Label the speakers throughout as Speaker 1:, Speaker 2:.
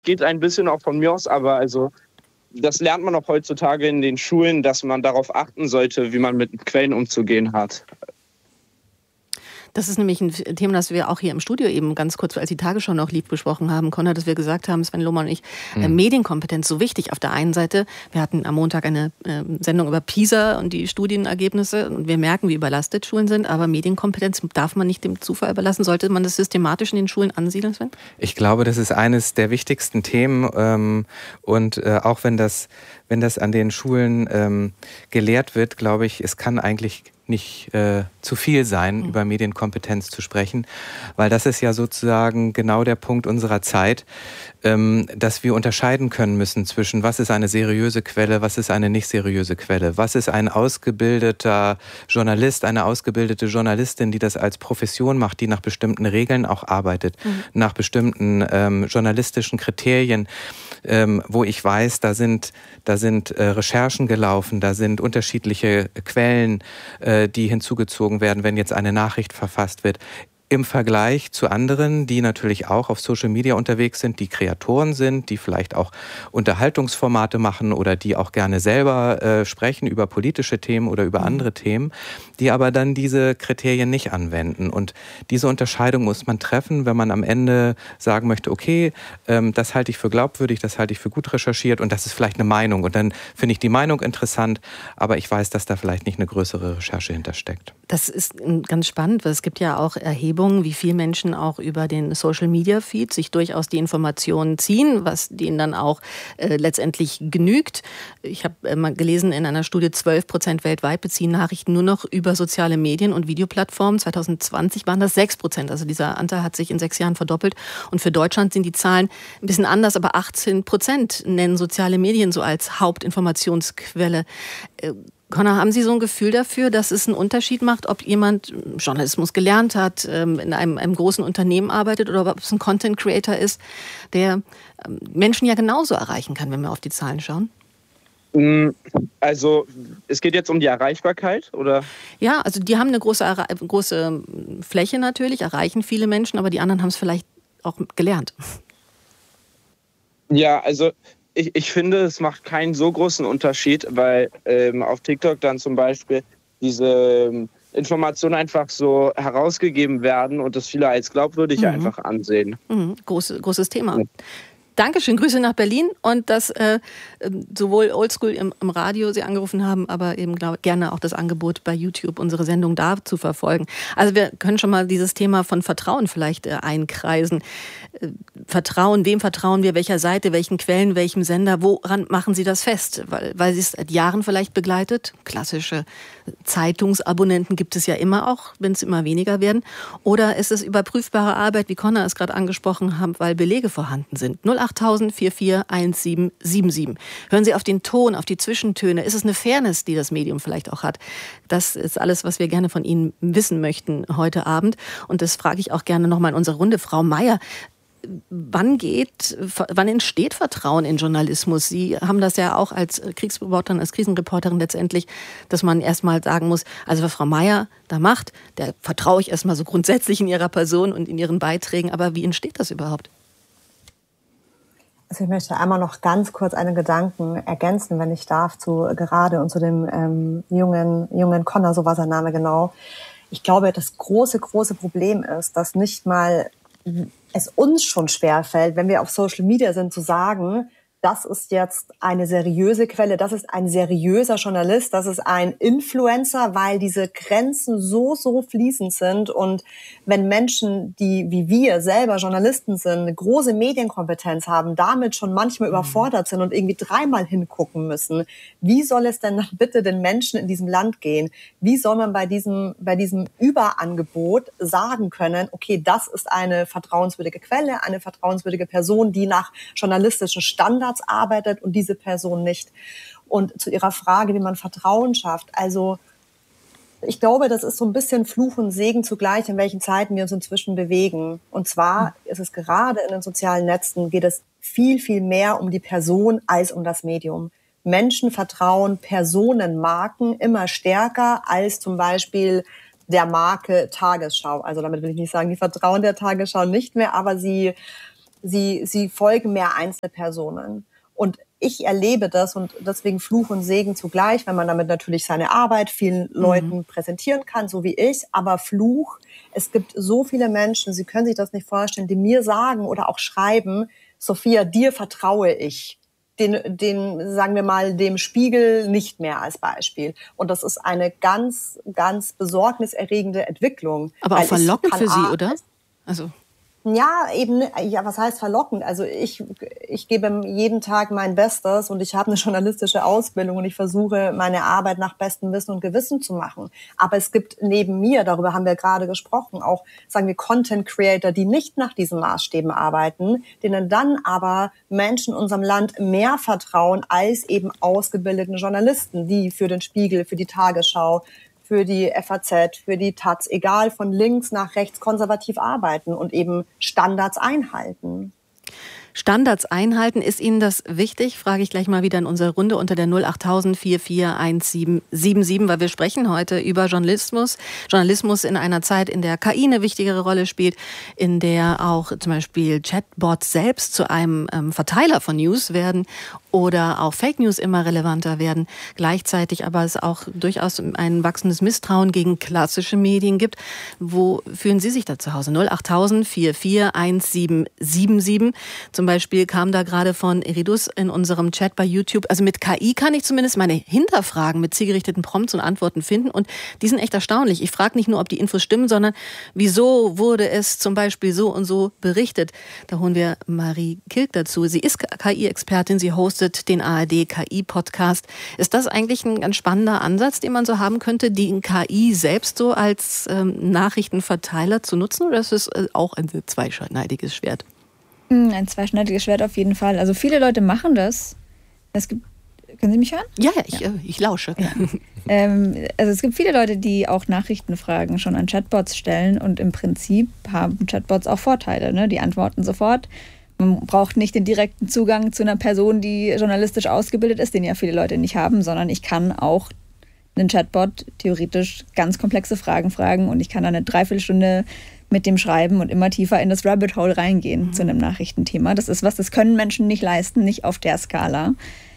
Speaker 1: geht ein bisschen auch von mir aus, aber also das lernt man auch heutzutage in den Schulen, dass man darauf achten sollte, wie man mit Quellen umzugehen hat.
Speaker 2: Das ist nämlich ein Thema, das wir auch hier im Studio eben ganz kurz, als die Tagesschau noch lief, besprochen haben, Konrad, dass wir gesagt haben, Sven Lohmann und ich, Medienkompetenz so wichtig. Auf der einen Seite, wir hatten am Montag eine Sendung über PISA und die Studienergebnisse und wir merken, wie überlastet Schulen sind, aber Medienkompetenz darf man nicht dem Zufall überlassen. Sollte man das systematisch in den Schulen ansiedeln, Sven?
Speaker 3: Ich glaube, das ist eines der wichtigsten Themen und auch wenn das an den Schulen gelehrt wird, glaube ich, es kann eigentlich nicht zu viel sein, über Medienkompetenz zu sprechen, weil das ist ja sozusagen genau der Punkt unserer Zeit, dass wir unterscheiden können müssen zwischen, was ist eine seriöse Quelle, was ist eine nicht seriöse Quelle, was ist ein ausgebildeter Journalist, eine ausgebildete Journalistin, die das als Profession macht, die nach bestimmten Regeln auch arbeitet, nach bestimmten journalistischen Kriterien, wo ich weiß, da sind Recherchen gelaufen, da sind unterschiedliche Quellen, die hinzugezogen werden, wenn jetzt eine Nachricht verfasst wird. Im Vergleich zu anderen, die natürlich auch auf Social Media unterwegs sind, die Kreatoren sind, die vielleicht auch Unterhaltungsformate machen oder die auch gerne selber sprechen über politische Themen oder über andere Themen, die aber dann diese Kriterien nicht anwenden. Und diese Unterscheidung muss man treffen, wenn man am Ende sagen möchte, okay, das halte ich für glaubwürdig, das halte ich für gut recherchiert und das ist vielleicht eine Meinung. Und dann finde ich die Meinung interessant, aber ich weiß, dass da vielleicht nicht eine größere Recherche hintersteckt.
Speaker 2: Das ist ganz spannend, weil es gibt ja auch Erhebungen, wie viele Menschen auch über den Social-Media-Feed sich durchaus die Informationen ziehen, was denen dann auch letztendlich genügt. Ich habe mal gelesen in einer Studie, 12% weltweit beziehen Nachrichten nur noch über soziale Medien und Videoplattformen. 2020 waren das 6%. Also dieser Anteil hat sich in 6 Jahren verdoppelt. Und für Deutschland sind die Zahlen ein bisschen anders, aber 18% nennen soziale Medien so als Hauptinformationsquelle. Connor, haben Sie so ein Gefühl dafür, dass es einen Unterschied macht, ob jemand Journalismus gelernt hat, in einem großen Unternehmen arbeitet oder ob es ein Content Creator ist, der Menschen ja genauso erreichen kann, wenn wir auf die Zahlen schauen?
Speaker 1: Also es geht jetzt um die Erreichbarkeit, oder?
Speaker 2: Ja, also die haben eine große Fläche natürlich, erreichen viele Menschen, aber die anderen haben es vielleicht auch gelernt.
Speaker 1: Ja, also ich finde, es macht keinen so großen Unterschied, weil auf TikTok dann zum Beispiel diese Informationen einfach so herausgegeben werden und das viele als glaubwürdig einfach ansehen.
Speaker 2: Großes Thema. Ja. Dankeschön, Grüße nach Berlin und dass sowohl Oldschool im Radio Sie angerufen haben, aber eben gerne auch das Angebot bei YouTube, unsere Sendung da zu verfolgen. Also wir können schon mal dieses Thema von Vertrauen vielleicht einkreisen. Vertrauen, wem vertrauen wir, welcher Seite, welchen Quellen, welchem Sender, woran machen Sie das fest? Weil Sie es seit Jahren vielleicht begleitet. Klassische Zeitungsabonnenten gibt es ja immer auch, wenn es immer weniger werden. Oder ist es überprüfbare Arbeit, wie Connor es gerade angesprochen hat, weil Belege vorhanden sind? 08000 441777. Hören Sie auf den Ton, auf die Zwischentöne. Ist es eine Fairness, die das Medium vielleicht auch hat? Das ist alles, was wir gerne von Ihnen wissen möchten heute Abend. Und das frage ich auch gerne nochmal in unserer Runde. Frau Meier, wann entsteht Vertrauen in Journalismus? Sie haben das ja auch als Kriegsreporterin, als Krisenreporterin letztendlich, dass man erstmal sagen muss, also was Frau Meier da macht, der vertraue ich erstmal so grundsätzlich in ihrer Person und in ihren Beiträgen. Aber wie entsteht das überhaupt?
Speaker 4: Also ich möchte einmal noch ganz kurz einen Gedanken ergänzen, wenn ich darf, zu dem jungen Connor, so war sein Name genau. Ich glaube, das große Problem ist, dass nicht mal es uns schon schwerfällt, wenn wir auf Social Media sind, zu sagen, das ist jetzt eine seriöse Quelle, das ist ein seriöser Journalist, das ist ein Influencer, weil diese Grenzen so fließend sind. Und wenn Menschen, die wie wir selber Journalisten sind, eine große Medienkompetenz haben, damit schon manchmal überfordert sind und irgendwie dreimal hingucken müssen, wie soll es denn dann bitte den Menschen in diesem Land gehen? Wie soll man bei diesem Überangebot sagen können, okay, das ist eine vertrauenswürdige Quelle, eine vertrauenswürdige Person, die nach journalistischen Standards arbeitet und diese Person nicht. Und zu Ihrer Frage, wie man Vertrauen schafft, also ich glaube, das ist so ein bisschen Fluch und Segen zugleich, in welchen Zeiten wir uns inzwischen bewegen. Und zwar ist es gerade in den sozialen Netzen, geht es viel mehr um die Person als um das Medium. Menschen vertrauen Personenmarken immer stärker als zum Beispiel der Marke Tagesschau. Also damit will ich nicht sagen, die vertrauen der Tagesschau nicht mehr, aber sie sie folgen mehr Einzelpersonen. Und ich erlebe das und deswegen Fluch und Segen zugleich, wenn man damit natürlich seine Arbeit vielen Leuten präsentieren kann, so wie ich. Aber Fluch, es gibt so viele Menschen, Sie können sich das nicht vorstellen, die mir sagen oder auch schreiben, Sophia, dir vertraue ich. Den, sagen wir mal, dem Spiegel nicht mehr als Beispiel. Und das ist eine ganz, ganz besorgniserregende Entwicklung.
Speaker 2: Aber auch verlockend für Sie, oder? Also
Speaker 4: ja, eben, ja, was heißt verlockend? Also ich gebe jeden Tag mein Bestes und ich habe eine journalistische Ausbildung und ich versuche, meine Arbeit nach bestem Wissen und Gewissen zu machen. Aber es gibt neben mir, darüber haben wir gerade gesprochen, auch, sagen wir, Content Creator, die nicht nach diesen Maßstäben arbeiten, denen dann aber Menschen in unserem Land mehr vertrauen als eben ausgebildeten Journalisten, die für den Spiegel, für die Tagesschau, für die FAZ, für die Taz, egal von links nach rechts konservativ arbeiten und eben Standards einhalten.
Speaker 2: Standards einhalten, ist Ihnen das wichtig? Frage ich gleich mal wieder in unserer Runde unter der 08000 441777, weil wir sprechen heute über Journalismus. Journalismus in einer Zeit, in der KI eine wichtigere Rolle spielt, in der auch zum Beispiel Chatbots selbst zu einem Verteiler von News werden oder auch Fake News immer relevanter werden. Gleichzeitig aber es auch durchaus ein wachsendes Misstrauen gegen klassische Medien gibt. Wo fühlen Sie sich da zu Hause? 08000 441777. Zum Beispiel kam da gerade von Eridus in unserem Chat bei YouTube, also mit KI kann ich zumindest meine Hinterfragen mit zielgerichteten Prompts und Antworten finden und die sind echt erstaunlich. Ich frage nicht nur, ob die Infos stimmen, sondern wieso wurde es zum Beispiel so und so berichtet. Da holen wir Marie Kilk dazu. Sie ist KI-Expertin, sie hostet den ARD-KI-Podcast. Ist das eigentlich ein ganz spannender Ansatz, den man so haben könnte, die KI selbst so als Nachrichtenverteiler zu nutzen, oder ist es auch ein zweischneidiges Schwert?
Speaker 5: Ein zweischneidiges Schwert auf jeden Fall. Also viele Leute machen das. Können Sie mich hören?
Speaker 2: Ja, ich lausche.
Speaker 5: Ja. Also es gibt viele Leute, die auch Nachrichtenfragen schon an Chatbots stellen und im Prinzip haben Chatbots auch Vorteile. Ne? Die antworten sofort. Man braucht nicht den direkten Zugang zu einer Person, die journalistisch ausgebildet ist, den ja viele Leute nicht haben, sondern ich kann auch einen Chatbot theoretisch ganz komplexe Fragen fragen und ich kann dann eine Dreiviertelstunde mit dem Schreiben und immer tiefer in das Rabbit Hole reingehen zu einem Nachrichtenthema. Das ist was, das können Menschen nicht leisten, nicht auf der Skala.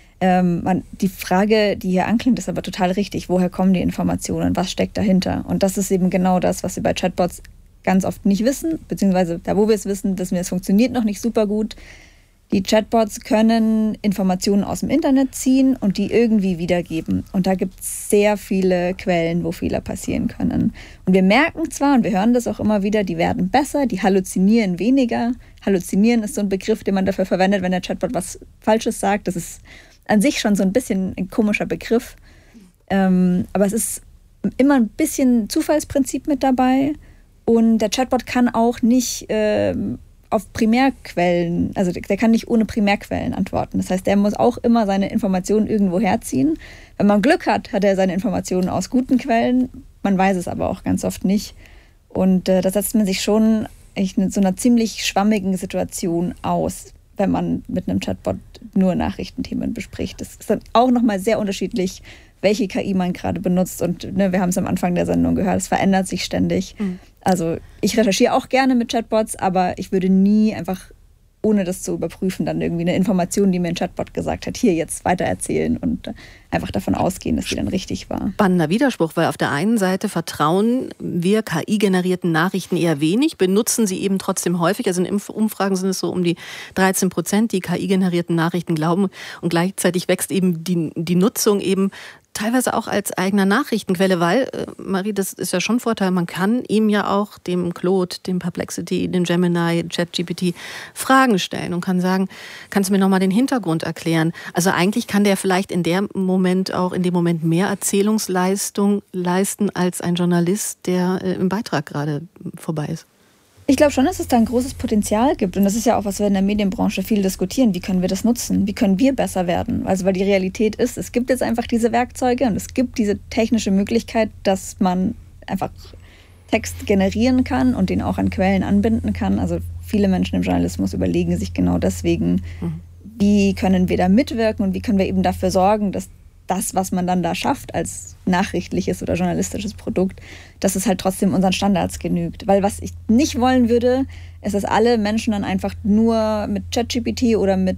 Speaker 5: Die Frage, die hier anklingt, ist aber total richtig. Woher kommen die Informationen? Was steckt dahinter? Und das ist eben genau das, was wir bei Chatbots ganz oft nicht wissen, beziehungsweise da, wo wir es wissen, es funktioniert noch nicht super gut. Die Chatbots können Informationen aus dem Internet ziehen und die irgendwie wiedergeben. Und da gibt es sehr viele Quellen, wo Fehler passieren können. Und wir merken zwar, und wir hören das auch immer wieder, die werden besser, die halluzinieren weniger. Halluzinieren ist so ein Begriff, den man dafür verwendet, wenn der Chatbot was Falsches sagt. Das ist an sich schon so ein bisschen ein komischer Begriff. Aber es ist immer ein bisschen Zufallsprinzip mit dabei. Und der Chatbot kann auch nicht auf Primärquellen, also der kann nicht ohne Primärquellen antworten. Das heißt, der muss auch immer seine Informationen irgendwo herziehen. Wenn man Glück hat, hat er seine Informationen aus guten Quellen. Man weiß es aber auch ganz oft nicht. Und da setzt man sich schon in so einer ziemlich schwammigen Situation aus, wenn man mit einem Chatbot nur Nachrichtenthemen bespricht. Das ist dann auch nochmal sehr unterschiedlich, welche KI man gerade benutzt. Und wir haben es am Anfang der Sendung gehört, es verändert sich ständig. Also ich recherchiere auch gerne mit Chatbots, aber ich würde nie einfach, ohne das zu überprüfen, dann irgendwie eine Information, die mir ein Chatbot gesagt hat, hier jetzt weitererzählen und einfach davon ausgehen, dass die dann richtig war.
Speaker 2: Spannender Widerspruch, weil auf der einen Seite vertrauen wir KI-generierten Nachrichten eher wenig, benutzen sie eben trotzdem häufig. Also in Umfragen sind es so um die 13%, die KI-generierten Nachrichten glauben. Und gleichzeitig wächst eben die Nutzung eben teilweise auch als eigener Nachrichtenquelle, weil, Marie, das ist ja schon ein Vorteil, man kann ihm ja auch, dem Claude, dem Perplexity, dem Gemini, ChatGPT Fragen stellen und kann sagen, kannst du mir nochmal den Hintergrund erklären? Also eigentlich kann der vielleicht in dem Moment mehr Erzählungsleistung leisten als ein Journalist, der im Beitrag gerade vorbei ist.
Speaker 5: Ich glaube schon, dass es da ein großes Potenzial gibt. Und das ist ja auch, was wir in der Medienbranche viel diskutieren. Wie können wir das nutzen? Wie können wir besser werden? Also weil die Realität ist, es gibt jetzt einfach diese Werkzeuge und es gibt diese technische Möglichkeit, dass man einfach Text generieren kann und den auch an Quellen anbinden kann. Also viele Menschen im Journalismus überlegen sich genau deswegen, wie können wir da mitwirken und wie können wir eben dafür sorgen, dass das, was man dann da schafft als nachrichtliches oder journalistisches Produkt, dass es halt trotzdem unseren Standards genügt. Weil was ich nicht wollen würde, ist, dass alle Menschen dann einfach nur mit ChatGPT oder mit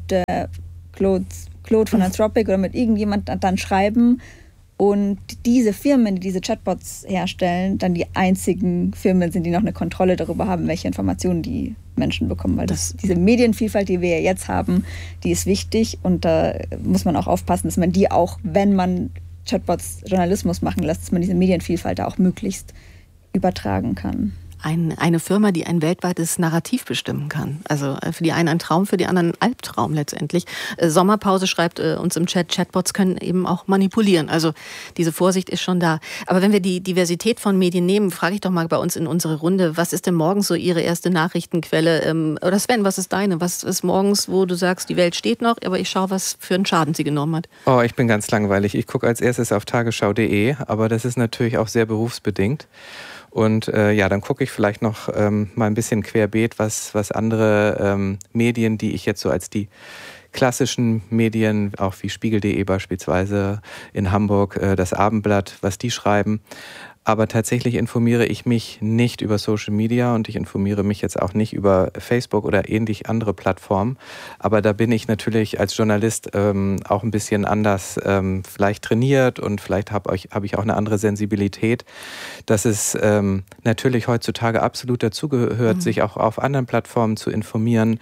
Speaker 5: Claude von Anthropic oder mit irgendjemand dann schreiben und diese Firmen, die diese Chatbots herstellen, dann die einzigen Firmen sind, die noch eine Kontrolle darüber haben, welche Informationen die Menschen bekommen. Weil diese Medienvielfalt, die wir ja jetzt haben, die ist wichtig und da muss man auch aufpassen, dass man die auch, wenn man Chatbots Journalismus machen lässt, dass man diese Medienvielfalt da auch möglichst übertragen kann.
Speaker 2: Eine Firma, die ein weltweites Narrativ bestimmen kann. Also für die einen ein Traum, für die anderen ein Albtraum letztendlich. Sommerpause schreibt uns im Chat, Chatbots können eben auch manipulieren. Also diese Vorsicht ist schon da. Aber wenn wir die Diversität von Medien nehmen, frage ich doch mal bei uns in unsere Runde, was ist denn morgens so Ihre erste Nachrichtenquelle? Oder Sven, was ist deine? Was ist morgens, wo du sagst, die Welt steht noch, aber ich schaue, was für einen Schaden sie genommen hat?
Speaker 3: Oh, ich bin ganz langweilig. Ich gucke als erstes auf tagesschau.de, aber das ist natürlich auch sehr berufsbedingt. Und dann gucke ich vielleicht noch mal ein bisschen querbeet, was andere Medien, die ich jetzt so als die klassischen Medien, auch wie Spiegel.de beispielsweise in Hamburg, das Abendblatt, was die schreiben. Aber tatsächlich informiere ich mich nicht über Social Media und ich informiere mich jetzt auch nicht über Facebook oder ähnlich andere Plattformen. Aber da bin ich natürlich als Journalist auch ein bisschen anders vielleicht trainiert und vielleicht habe ich auch eine andere Sensibilität, dass es natürlich heutzutage absolut dazugehört, sich auch auf anderen Plattformen zu informieren.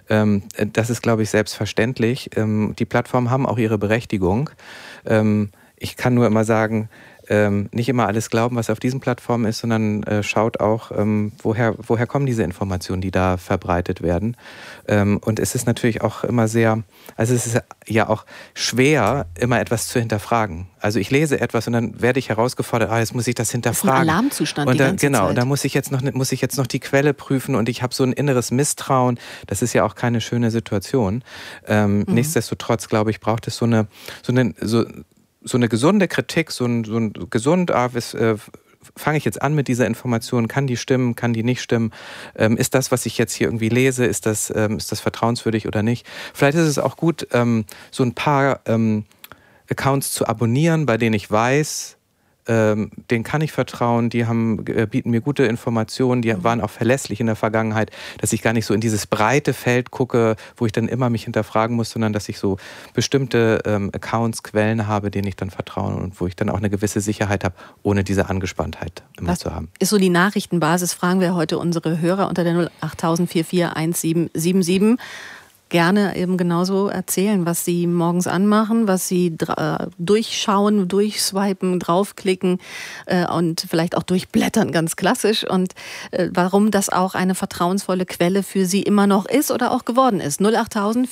Speaker 3: Das ist, glaube ich, selbstverständlich. Die Plattformen haben auch ihre Berechtigung. Ich kann nur immer sagen, nicht immer alles glauben, was auf diesen Plattformen ist, sondern schaut auch, woher kommen diese Informationen, die da verbreitet werden. Und es ist natürlich auch immer es ist ja auch schwer, immer etwas zu hinterfragen. Also ich lese etwas und dann werde ich herausgefordert, jetzt muss ich das hinterfragen.
Speaker 2: Das ist ein Alarmzustand
Speaker 3: und dann,
Speaker 2: die ganze Zeit.
Speaker 3: Und da muss ich jetzt noch die Quelle prüfen und ich habe so ein inneres Misstrauen. Das ist ja auch keine schöne Situation. Nichtsdestotrotz, glaube ich, braucht es so eine gesunde Kritik, so ein gesund, fange ich jetzt an mit dieser Information, kann die stimmen, kann die nicht stimmen, ist das, was ich jetzt hier irgendwie lese, ist das vertrauenswürdig oder nicht? Vielleicht ist es auch gut, so ein paar Accounts zu abonnieren, bei denen ich weiß, denen kann ich vertrauen, die bieten mir gute Informationen, die waren auch verlässlich in der Vergangenheit, dass ich gar nicht so in dieses breite Feld gucke, wo ich dann immer mich hinterfragen muss, sondern dass ich so bestimmte Accounts, Quellen habe, denen ich dann vertraue und wo ich dann auch eine gewisse Sicherheit habe, ohne diese Angespanntheit immer zu haben.
Speaker 2: Ist so die Nachrichtenbasis, fragen wir heute unsere Hörer unter der 08000 441777. Gerne eben genauso erzählen, was sie morgens anmachen, was sie durchschauen, durchswipen, draufklicken und vielleicht auch durchblättern, ganz klassisch. Und warum das auch eine vertrauensvolle Quelle für sie immer noch ist oder auch geworden ist. 08000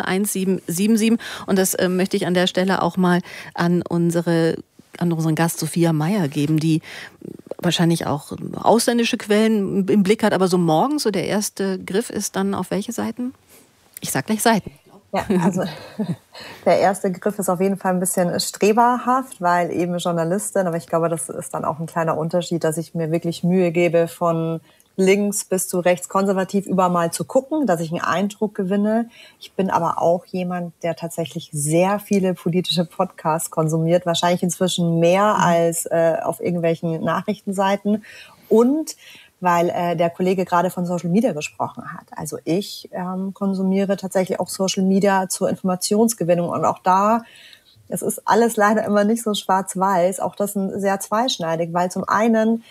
Speaker 2: 441777. Und das möchte ich an der Stelle auch mal an unseren Gast Sophia Meyer geben, die wahrscheinlich auch ausländische Quellen im Blick hat. Aber so morgens, so der erste Griff ist dann auf welche Seiten? Ich sag gleich Seiten.
Speaker 4: Ja, also der erste Griff ist auf jeden Fall ein bisschen streberhaft, weil eben Journalistin, aber ich glaube, das ist dann auch ein kleiner Unterschied, dass ich mir wirklich Mühe gebe, von links bis zu rechts konservativ überall mal zu gucken, dass ich einen Eindruck gewinne. Ich bin aber auch jemand, der tatsächlich sehr viele politische Podcasts konsumiert, wahrscheinlich inzwischen mehr als auf irgendwelchen Nachrichtenseiten und weil der Kollege gerade von Social Media gesprochen hat. Also ich konsumiere tatsächlich auch Social Media zur Informationsgewinnung und auch da, es ist alles leider immer nicht so schwarz-weiß, auch das ist sehr zweischneidig, weil zum einen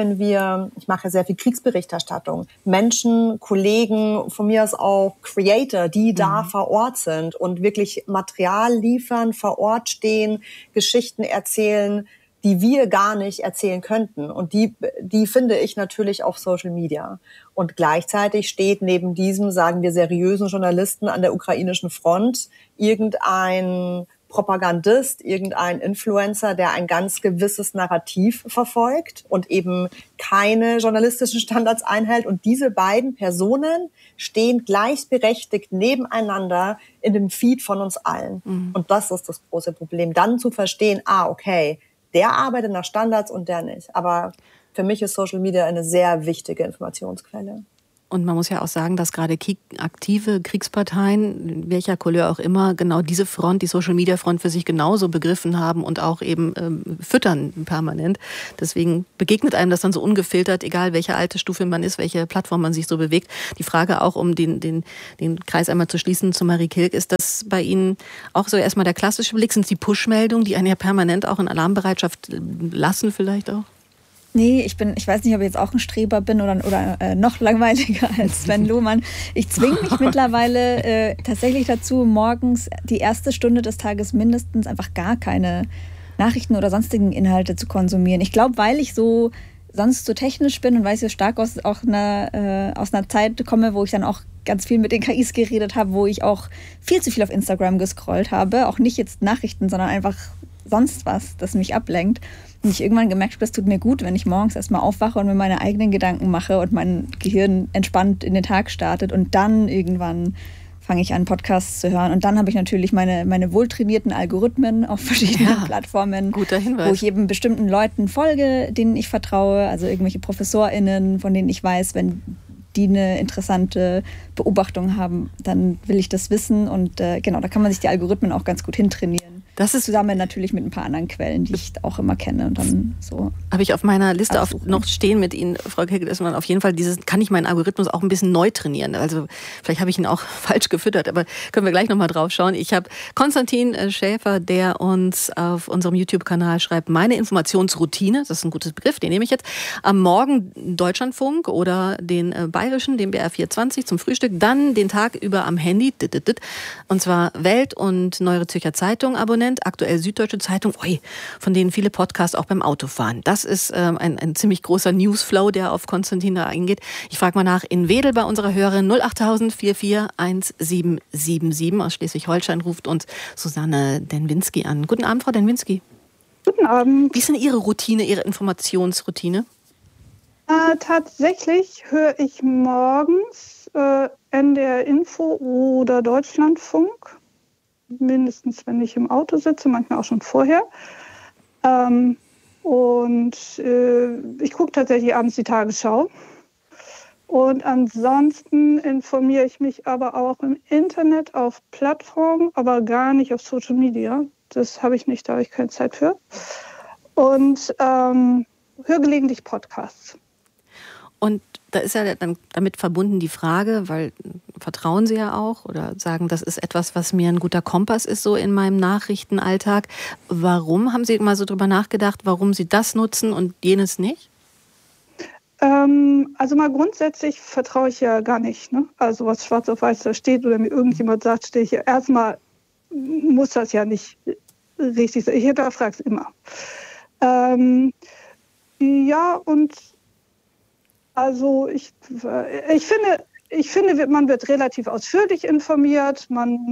Speaker 4: ich mache sehr viel Kriegsberichterstattung, Menschen, Kollegen, von mir aus auch Creator, die da vor Ort sind und wirklich Material liefern, vor Ort stehen, Geschichten erzählen, die wir gar nicht erzählen könnten. Und die finde ich natürlich auf Social Media. Und gleichzeitig steht neben diesem, sagen wir, seriösen Journalisten an der ukrainischen Front irgendein Propagandist, irgendein Influencer, der ein ganz gewisses Narrativ verfolgt und eben keine journalistischen Standards einhält. Und diese beiden Personen stehen gleichberechtigt nebeneinander in dem Feed von uns allen. Und das ist das große Problem. Dann zu verstehen, okay, der arbeitet nach Standards und der nicht. Aber für mich ist Social Media eine sehr wichtige Informationsquelle.
Speaker 2: Und man muss ja auch sagen, dass gerade aktive Kriegsparteien, welcher Couleur auch immer, genau diese Front, die Social-Media-Front für sich genauso begriffen haben und auch eben füttern permanent. Deswegen begegnet einem das dann so ungefiltert, egal welche Altersstufe man ist, welche Plattform man sich so bewegt. Die Frage auch, um den Kreis einmal zu schließen zu Marie Kilk, ist das bei Ihnen auch so erstmal der klassische Blick? Sind es die Push-Meldungen, die einen ja permanent auch in Alarmbereitschaft lassen vielleicht auch?
Speaker 5: Nee, ich weiß nicht, ob ich jetzt auch ein Streber bin oder noch langweiliger als Sven Lohmann. Ich zwinge mich mittlerweile tatsächlich dazu, morgens die erste Stunde des Tages mindestens einfach gar keine Nachrichten oder sonstigen Inhalte zu konsumieren. Ich glaube, weil ich sonst so technisch bin und weil ich so stark aus einer Zeit komme, wo ich dann auch ganz viel mit den KIs geredet habe, wo ich auch viel zu viel auf Instagram gescrollt habe. Auch nicht jetzt Nachrichten, sondern einfach sonst was, das mich ablenkt. Und ich irgendwann gemerkt habe, das tut mir gut, wenn ich morgens erstmal aufwache und mir meine eigenen Gedanken mache und mein Gehirn entspannt in den Tag startet und dann irgendwann fange ich an, Podcasts zu hören. Und dann habe ich natürlich meine wohltrainierten Algorithmen auf verschiedenen Plattformen,
Speaker 2: guter Hinweis,
Speaker 5: wo ich eben bestimmten Leuten folge, denen ich vertraue, also irgendwelche ProfessorInnen, von denen ich weiß, wenn die eine interessante Beobachtung haben, dann will ich das wissen. Und genau, da kann man sich die Algorithmen auch ganz gut hintrainieren.
Speaker 2: Das ist
Speaker 5: zusammen natürlich mit ein paar anderen Quellen, die ich auch immer kenne. Und dann so
Speaker 2: habe ich auf meiner Liste noch stehen mit Ihnen, Frau Kilk, dass man auf jeden Fall kann ich meinen Algorithmus auch ein bisschen neu trainieren. Also vielleicht habe ich ihn auch falsch gefüttert, aber können wir gleich nochmal drauf schauen. Ich habe Konstantin Schäfer, der uns auf unserem YouTube-Kanal schreibt, meine Informationsroutine, das ist ein gutes Begriff, den nehme ich jetzt, am Morgen Deutschlandfunk oder den Bayerischen, den BR 420 zum Frühstück, dann den Tag über am Handy, und zwar Welt und Neue Zürcher Zeitung abonnieren, aktuell Süddeutsche Zeitung, von denen viele Podcasts auch beim Autofahren. Das ist ein ziemlich großer Newsflow, der auf Konstantin da eingeht. Ich frage mal nach in Wedel bei unserer Hörerin 08000 441777 aus Schleswig-Holstein ruft uns Susanne Denwinski an. Guten Abend, Frau Denwinski.
Speaker 6: Guten Abend.
Speaker 2: Wie ist denn Ihre Routine, Ihre Informationsroutine?
Speaker 6: Tatsächlich höre ich morgens NDR Info oder Deutschlandfunk. Mindestens, wenn ich im Auto sitze, manchmal auch schon vorher. Ich gucke tatsächlich abends die Tagesschau. Und ansonsten informiere ich mich aber auch im Internet auf Plattformen, aber gar nicht auf Social Media. Das habe ich nicht, da habe ich keine Zeit für. Und höre gelegentlich Podcasts.
Speaker 2: Und da ist ja dann damit verbunden die Frage, weil vertrauen Sie ja auch oder sagen, das ist etwas, was mir ein guter Kompass ist, so in meinem Nachrichtenalltag. Warum haben Sie mal so drüber nachgedacht, warum Sie das nutzen und jenes nicht?
Speaker 6: Also mal grundsätzlich vertraue ich ja gar nicht. Ne? Also was schwarz auf weiß da steht oder mir irgendjemand sagt, stehe ich ja. Erstmal muss das ja nicht richtig sein. Ich hinterfrage es immer. Also ich finde, man wird relativ ausführlich informiert.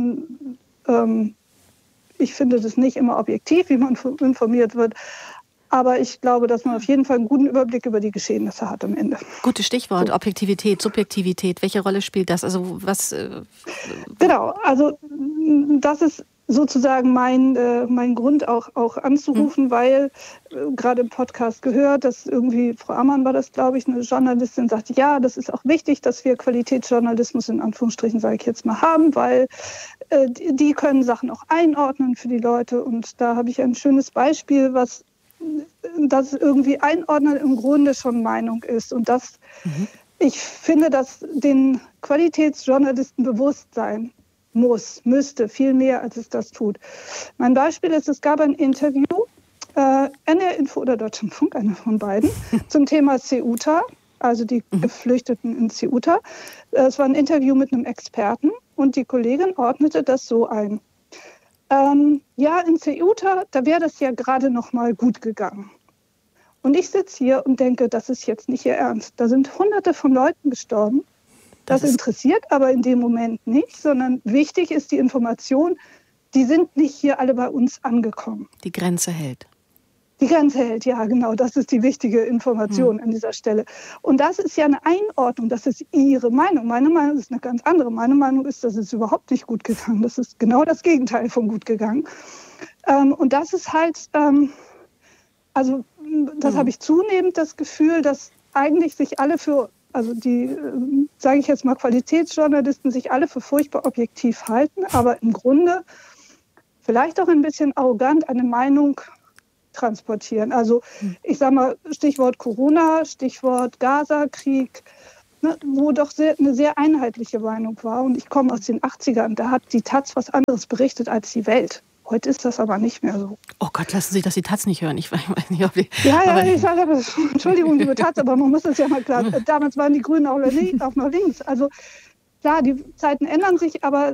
Speaker 6: Ich finde das nicht immer objektiv, wie man informiert wird. Aber ich glaube, dass man auf jeden Fall einen guten Überblick über die Geschehnisse hat am Ende.
Speaker 2: Gutes Stichwort, so. Objektivität, Subjektivität. Welche Rolle spielt das? Also was?
Speaker 6: Genau, also das ist sozusagen mein Grund auch anzurufen, weil gerade im Podcast gehört, dass irgendwie, Frau Ammann war das, glaube ich, eine Journalistin sagte, ja, das ist auch wichtig, dass wir Qualitätsjournalismus in Anführungsstrichen, sage ich jetzt mal, haben, weil die können Sachen auch einordnen für die Leute. Und da habe ich ein schönes Beispiel, das irgendwie einordnen im Grunde schon Meinung ist. Und ich finde, dass den Qualitätsjournalisten bewusst sein müsste, viel mehr, als es das tut. Mein Beispiel ist, es gab ein Interview, NDR Info oder Deutschlandfunk, einer von beiden, zum Thema Ceuta, also die Geflüchteten in Ceuta. Es war ein Interview mit einem Experten und die Kollegin ordnete das so ein. Ja, in Ceuta, da wäre das ja gerade noch mal gut gegangen. Und ich sitze hier und denke, das ist jetzt nicht ihr Ernst. Da sind Hunderte von Leuten gestorben. Das interessiert aber in dem Moment nicht, sondern wichtig ist die Information, die sind nicht hier alle bei uns angekommen.
Speaker 2: Die Grenze hält.
Speaker 6: Die Grenze hält, ja genau, das ist die wichtige Information an dieser Stelle. Und das ist ja eine Einordnung, das ist Ihre Meinung. Meine Meinung ist eine ganz andere. Meine Meinung ist, das ist überhaupt nicht gut gegangen. Das ist genau das Gegenteil von gut gegangen. Und das ist halt, das habe ich zunehmend das Gefühl, dass eigentlich sich alle für also die, sage ich jetzt mal, Qualitätsjournalisten sich alle für furchtbar objektiv halten, aber im Grunde vielleicht auch ein bisschen arrogant eine Meinung transportieren. Also ich sage mal, Stichwort Corona, Stichwort Gaza-Krieg, ne, wo doch eine sehr einheitliche Meinung war. Und ich komme aus den 80ern, da hat die Taz was anderes berichtet als die Welt. Heute ist das aber nicht mehr so.
Speaker 2: Oh Gott, lassen Sie das die Taz nicht hören. Ich weiß nicht, ob die...
Speaker 6: Ja, ich sage, Entschuldigung, liebe Taz, aber man muss das ja mal klar. Damals waren die Grünen auch noch links. Also klar, die Zeiten ändern sich, aber...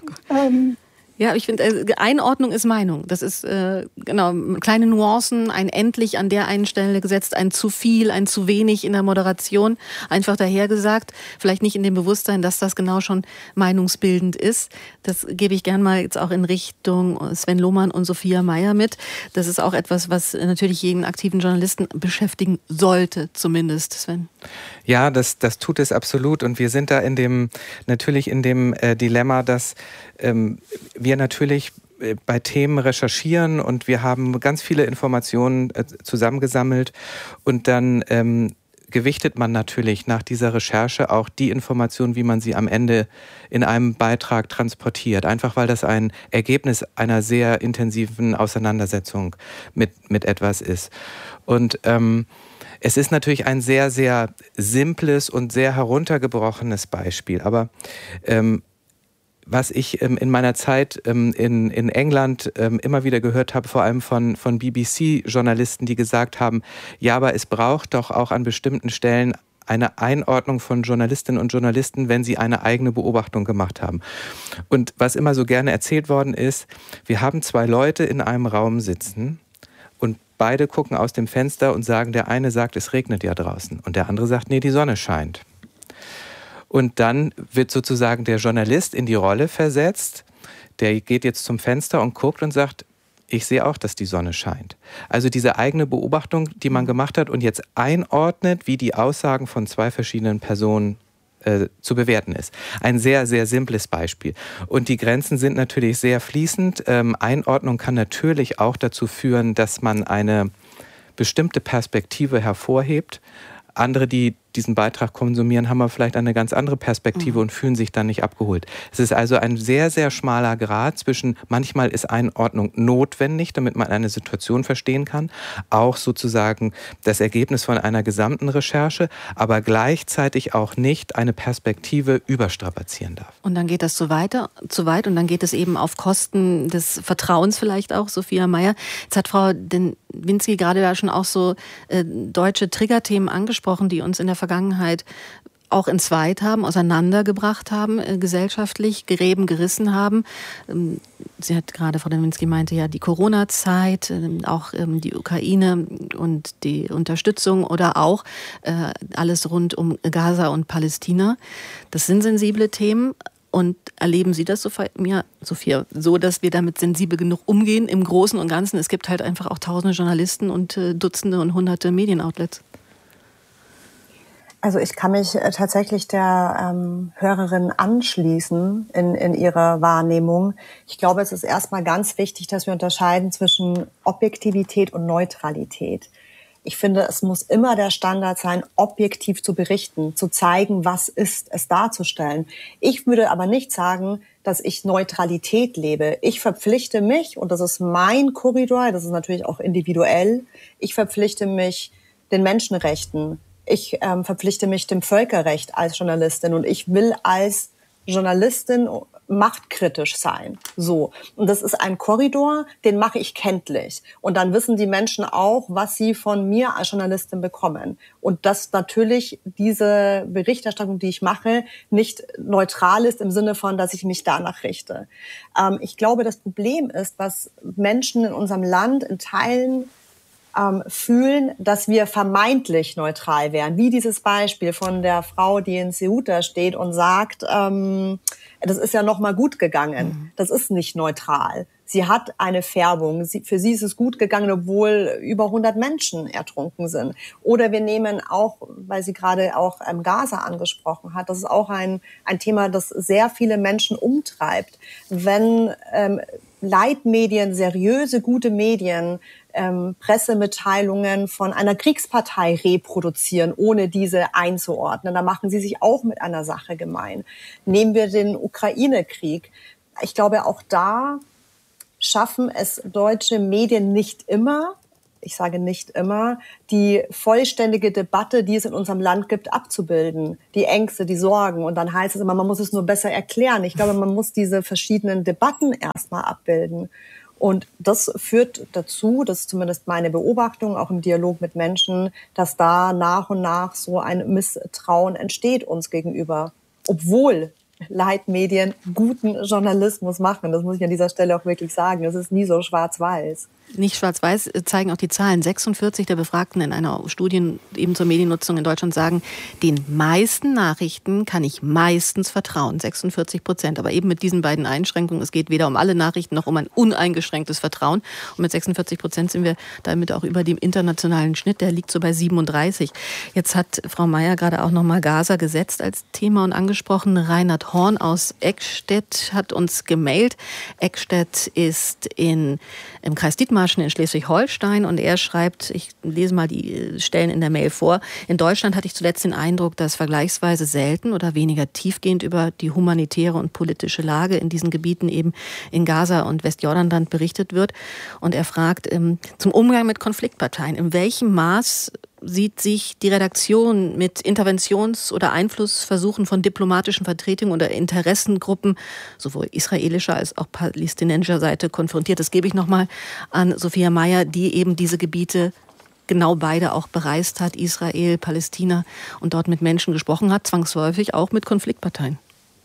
Speaker 2: Ja, ich finde, Einordnung ist Meinung. Das ist, genau, kleine Nuancen, ein endlich an der einen Stelle gesetzt, ein zu viel, ein zu wenig in der Moderation, einfach dahergesagt. Vielleicht nicht in dem Bewusstsein, dass das genau schon meinungsbildend ist. Das gebe ich gern mal jetzt auch in Richtung Sven Lohmann und Sophia Meyer mit. Das ist auch etwas, was natürlich jeden aktiven Journalisten beschäftigen sollte, zumindest, Sven.
Speaker 3: Ja, das tut es absolut. Und wir sind da natürlich in dem Dilemma, dass wir natürlich bei Themen recherchieren und wir haben ganz viele Informationen zusammengesammelt und dann gewichtet man natürlich nach dieser Recherche auch die Informationen, wie man sie am Ende in einem Beitrag transportiert. Einfach weil das ein Ergebnis einer sehr intensiven Auseinandersetzung mit etwas ist. Und es ist natürlich ein sehr, sehr simples und sehr heruntergebrochenes Beispiel. Aber was ich in meiner Zeit in England immer wieder gehört habe, vor allem von BBC-Journalisten, die gesagt haben, ja, aber es braucht doch auch an bestimmten Stellen eine Einordnung von Journalistinnen und Journalisten, wenn sie eine eigene Beobachtung gemacht haben. Und was immer so gerne erzählt worden ist, wir haben zwei Leute in einem Raum sitzen und beide gucken aus dem Fenster und sagen, der eine sagt, es regnet ja draußen und der andere sagt, nee, die Sonne scheint. Und dann wird sozusagen der Journalist in die Rolle versetzt, der geht jetzt zum Fenster und guckt und sagt, ich sehe auch, dass die Sonne scheint. Also diese eigene Beobachtung, die man gemacht hat und jetzt einordnet, wie die Aussagen von zwei verschiedenen Personen zu bewerten ist. Ein sehr, sehr simples Beispiel. Und die Grenzen sind natürlich sehr fließend. Einordnung kann natürlich auch dazu führen, dass man eine bestimmte Perspektive hervorhebt. Andere, die diesen Beitrag konsumieren, haben aber vielleicht eine ganz andere Perspektive und fühlen sich dann nicht abgeholt. Es ist also ein sehr, sehr schmaler Grad zwischen, manchmal ist Einordnung notwendig, damit man eine Situation verstehen kann, auch sozusagen das Ergebnis von einer gesamten Recherche, aber gleichzeitig auch nicht eine Perspektive überstrapazieren darf.
Speaker 2: Und dann geht das zu weit und dann geht es eben auf Kosten des Vertrauens vielleicht auch, Sophia Meyer. Jetzt hat Frau Dynwinski gerade da schon auch so deutsche Triggerthemen angesprochen, die uns in der Vergangenheit auch entzweit haben, auseinandergebracht haben, gesellschaftlich, Gräben gerissen haben. Sie hat gerade, Frau Dynwinski meinte ja, die Corona-Zeit, auch die Ukraine und die Unterstützung oder auch alles rund um Gaza und Palästina. Das sind sensible Themen. Und erleben Sie das, Sophia, so, dass wir damit sensibel genug umgehen im Großen und Ganzen? Es gibt halt einfach auch tausende Journalisten und Dutzende und Hunderte Medienoutlets.
Speaker 4: Also ich kann mich tatsächlich der Hörerin anschließen in ihrer Wahrnehmung. Ich glaube, es ist erstmal ganz wichtig, dass wir unterscheiden zwischen Objektivität und Neutralität. Ich finde, es muss immer der Standard sein, objektiv zu berichten, zu zeigen, was ist, es darzustellen. Ich würde aber nicht sagen, dass ich Neutralität lebe. Ich verpflichte mich, und das ist mein Korridor, das ist natürlich auch individuell, ich verpflichte mich den Menschenrechten. Ich verpflichte mich dem Völkerrecht als Journalistin und ich will als Journalistin machtkritisch sein. So. Und das ist ein Korridor, den mache ich kenntlich. Und dann wissen die Menschen auch, was sie von mir als Journalistin bekommen. Und dass natürlich diese Berichterstattung, die ich mache, nicht neutral ist im Sinne von, dass ich mich danach richte. Ich glaube, das Problem ist, dass Menschen in unserem Land in Teilen fühlen, dass wir vermeintlich neutral wären. Wie dieses Beispiel von der Frau, die in Ceuta steht und sagt, das ist ja noch mal gut gegangen. Das ist nicht neutral. Sie hat eine Färbung. Für sie ist es gut gegangen, obwohl über 100 Menschen ertrunken sind. Oder wir nehmen auch, weil sie gerade auch Gaza angesprochen hat, das ist auch ein Thema, das sehr viele Menschen umtreibt. Wenn Leitmedien, seriöse, gute Medien Pressemitteilungen von einer Kriegspartei reproduzieren, ohne diese einzuordnen. Da machen sie sich auch mit einer Sache gemein. Nehmen wir den Ukraine-Krieg. Ich glaube, auch da schaffen es deutsche Medien nicht immer, ich sage nicht immer, die vollständige Debatte, die es in unserem Land gibt, abzubilden. Die Ängste, die Sorgen. Und dann heißt es immer, man muss es nur besser erklären. Ich glaube, man muss diese verschiedenen Debatten erstmal abbilden. Und das führt dazu, das ist zumindest meine Beobachtung, auch im Dialog mit Menschen, dass da nach und nach so ein Misstrauen entsteht uns gegenüber. Obwohl Leitmedien guten Journalismus machen. Das muss ich an dieser Stelle auch wirklich sagen. Es ist nie so schwarz-weiß.
Speaker 2: Nicht schwarz-weiß, zeigen auch die Zahlen. 46 der Befragten in einer Studie eben zur Mediennutzung in Deutschland sagen, den meisten Nachrichten kann ich meistens vertrauen. 46%. Aber eben mit diesen beiden Einschränkungen. Es geht weder um alle Nachrichten noch um ein uneingeschränktes Vertrauen. Und mit 46% sind wir damit auch über dem internationalen Schnitt. Der liegt so bei 37. Jetzt hat Frau Mayer gerade auch nochmal Gaza gesetzt als Thema und angesprochen. Reinhard Horn aus Eckstedt hat uns gemailt. Eckstedt ist im Kreis Dithmarschen in Schleswig-Holstein und er schreibt, ich lese mal die Stellen in der Mail vor, in Deutschland hatte ich zuletzt den Eindruck, dass vergleichsweise selten oder weniger tiefgehend über die humanitäre und politische Lage in diesen Gebieten eben in Gaza und Westjordanland berichtet wird. Und er fragt zum Umgang mit Konfliktparteien, in welchem Maß sieht sich die Redaktion mit Interventions- oder Einflussversuchen von diplomatischen Vertretungen oder Interessengruppen, sowohl israelischer als auch palästinensischer Seite, konfrontiert? Das gebe ich nochmal an Sophia Mayer, die eben diese Gebiete genau beide auch bereist hat, Israel, Palästina, und dort mit Menschen gesprochen hat, zwangsläufig auch mit Konfliktparteien.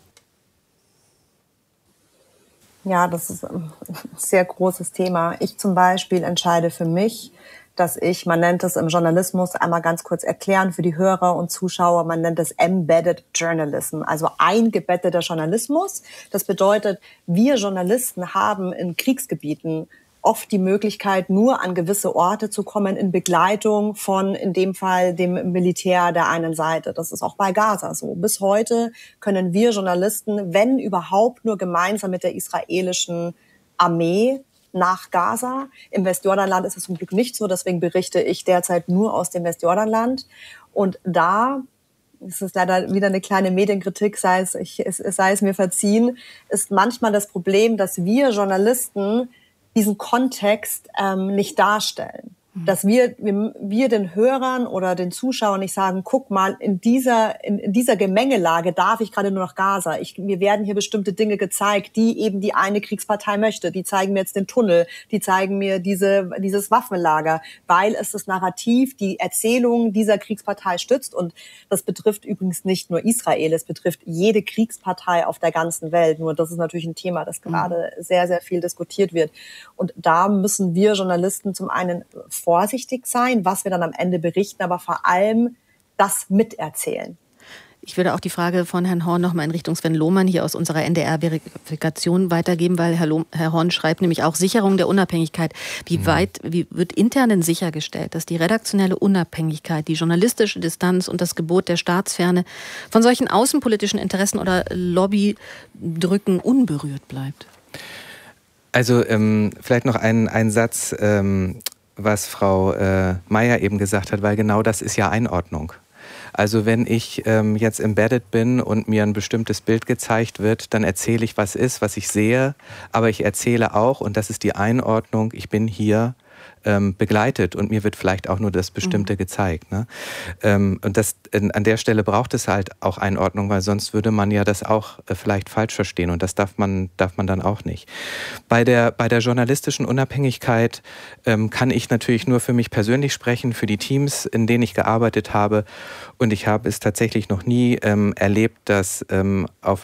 Speaker 4: Ja, das ist ein sehr großes Thema. Ich zum Beispiel entscheide für mich, dass man nennt es im Journalismus, einmal ganz kurz erklären für die Hörer und Zuschauer, man nennt es Embedded Journalism, also eingebetteter Journalismus. Das bedeutet, wir Journalisten haben in Kriegsgebieten oft die Möglichkeit, nur an gewisse Orte zu kommen in Begleitung von, in dem Fall, dem Militär der einen Seite. Das ist auch bei Gaza so. Bis heute können wir Journalisten, wenn überhaupt, nur gemeinsam mit der israelischen Armee nach Gaza. Im Westjordanland ist es zum Glück nicht so, deswegen berichte ich derzeit nur aus dem Westjordanland. Und da, es ist leider wieder eine kleine Medienkritik, sei es mir verziehen, ist manchmal das Problem, dass wir Journalisten diesen Kontext nicht darstellen. Dass wir den Hörern oder den Zuschauern nicht sagen, guck mal, in dieser Gemengelage darf ich gerade nur nach Gaza. Mir werden hier bestimmte Dinge gezeigt, die eben die eine Kriegspartei möchte. Die zeigen mir jetzt den Tunnel, die zeigen mir dieses Waffenlager, weil es das Narrativ, die Erzählung dieser Kriegspartei stützt. Und das betrifft übrigens nicht nur Israel, es betrifft jede Kriegspartei auf der ganzen Welt. Nur das ist natürlich ein Thema, das gerade sehr, sehr viel diskutiert wird. Und da müssen wir Journalisten zum einen vorsichtig sein, was wir dann am Ende berichten, aber vor allem das miterzählen.
Speaker 2: Ich würde auch die Frage von Herrn Horn noch mal in Richtung Sven Lohmann hier aus unserer NDR-Verifikation weitergeben, weil Herr Horn schreibt nämlich auch Sicherung der Unabhängigkeit. Wie wird intern denn sichergestellt, dass die redaktionelle Unabhängigkeit, die journalistische Distanz und das Gebot der Staatsferne von solchen außenpolitischen Interessen oder Lobbydrücken unberührt bleibt?
Speaker 3: Also vielleicht noch ein Satz, was Frau Mayer eben gesagt hat, weil genau das ist ja Einordnung. Also wenn ich jetzt embedded bin und mir ein bestimmtes Bild gezeigt wird, dann erzähle ich, was ist, was ich sehe, aber ich erzähle auch, und das ist die Einordnung, ich bin hier begleitet und mir wird vielleicht auch nur das Bestimmte gezeigt. Ne? Und an der Stelle braucht es halt auch Einordnung, weil sonst würde man ja das auch vielleicht falsch verstehen und das darf man dann auch nicht. Bei der journalistischen Unabhängigkeit kann ich natürlich nur für mich persönlich sprechen, für die Teams, in denen ich gearbeitet habe, und ich habe es tatsächlich noch nie erlebt, dass auf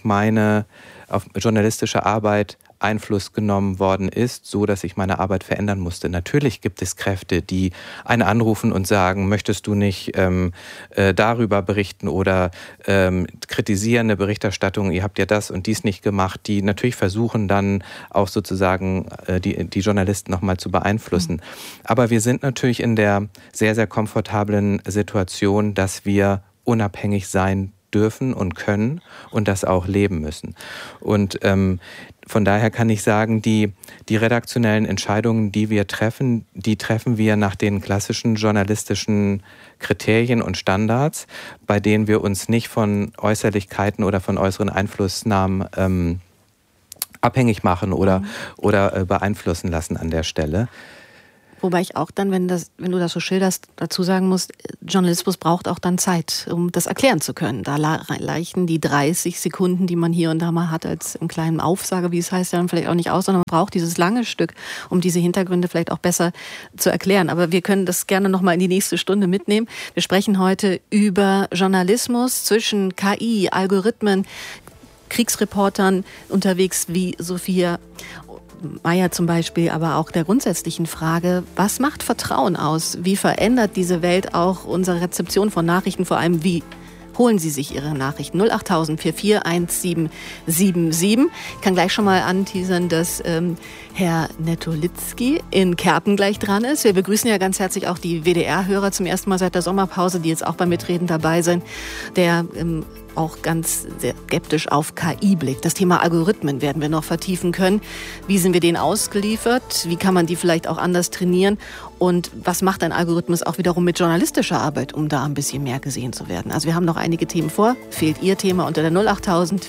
Speaker 3: journalistische Arbeit Einfluss genommen worden ist, so dass ich meine Arbeit verändern musste. Natürlich gibt es Kräfte, die einen anrufen und sagen, möchtest du nicht darüber berichten oder kritisierende Berichterstattung, ihr habt ja das und dies nicht gemacht, die natürlich versuchen dann auch sozusagen die Journalisten nochmal zu beeinflussen. Aber wir sind natürlich in der sehr, sehr komfortablen Situation, dass wir unabhängig sein dürfen und können und das auch leben müssen. Und von daher kann ich sagen, die redaktionellen Entscheidungen, die wir treffen, die treffen wir nach den klassischen journalistischen Kriterien und Standards, bei denen wir uns nicht von Äußerlichkeiten oder von äußeren Einflussnahmen abhängig machen oder beeinflussen lassen an der Stelle.
Speaker 2: Wobei ich auch dann, wenn du das so schilderst, dazu sagen muss, Journalismus braucht auch dann Zeit, um das erklären zu können. Da reichen die 30 Sekunden, die man hier und da mal hat, als im kleinen Aufsager, wie es heißt, dann vielleicht auch nicht aus, sondern man braucht dieses lange Stück, um diese Hintergründe vielleicht auch besser zu erklären. Aber wir können das gerne noch mal in die nächste Stunde mitnehmen. Wir sprechen heute über Journalismus zwischen KI, Algorithmen, Kriegsreportern unterwegs wie Sophia Meyer zum Beispiel, aber auch der grundsätzlichen Frage, was macht Vertrauen aus? Wie verändert diese Welt auch unsere Rezeption von Nachrichten? Vor allem, wie holen Sie sich Ihre Nachrichten? 08000 441777. Ich kann gleich schon mal anteasern, dass Herr Netolitzki in Kerpen gleich dran ist. Wir begrüßen ja ganz herzlich auch die WDR-Hörer zum ersten Mal seit der Sommerpause, die jetzt auch beim Mitreden dabei sind, der auch ganz sehr skeptisch auf KI blickt. Das Thema Algorithmen werden wir noch vertiefen können. Wie sind wir denen ausgeliefert? Wie kann man die vielleicht auch anders trainieren? Und was macht ein Algorithmus auch wiederum mit journalistischer Arbeit, um da ein bisschen mehr gesehen zu werden? Also wir haben noch einige Themen vor. Fehlt Ihr Thema unter der 08000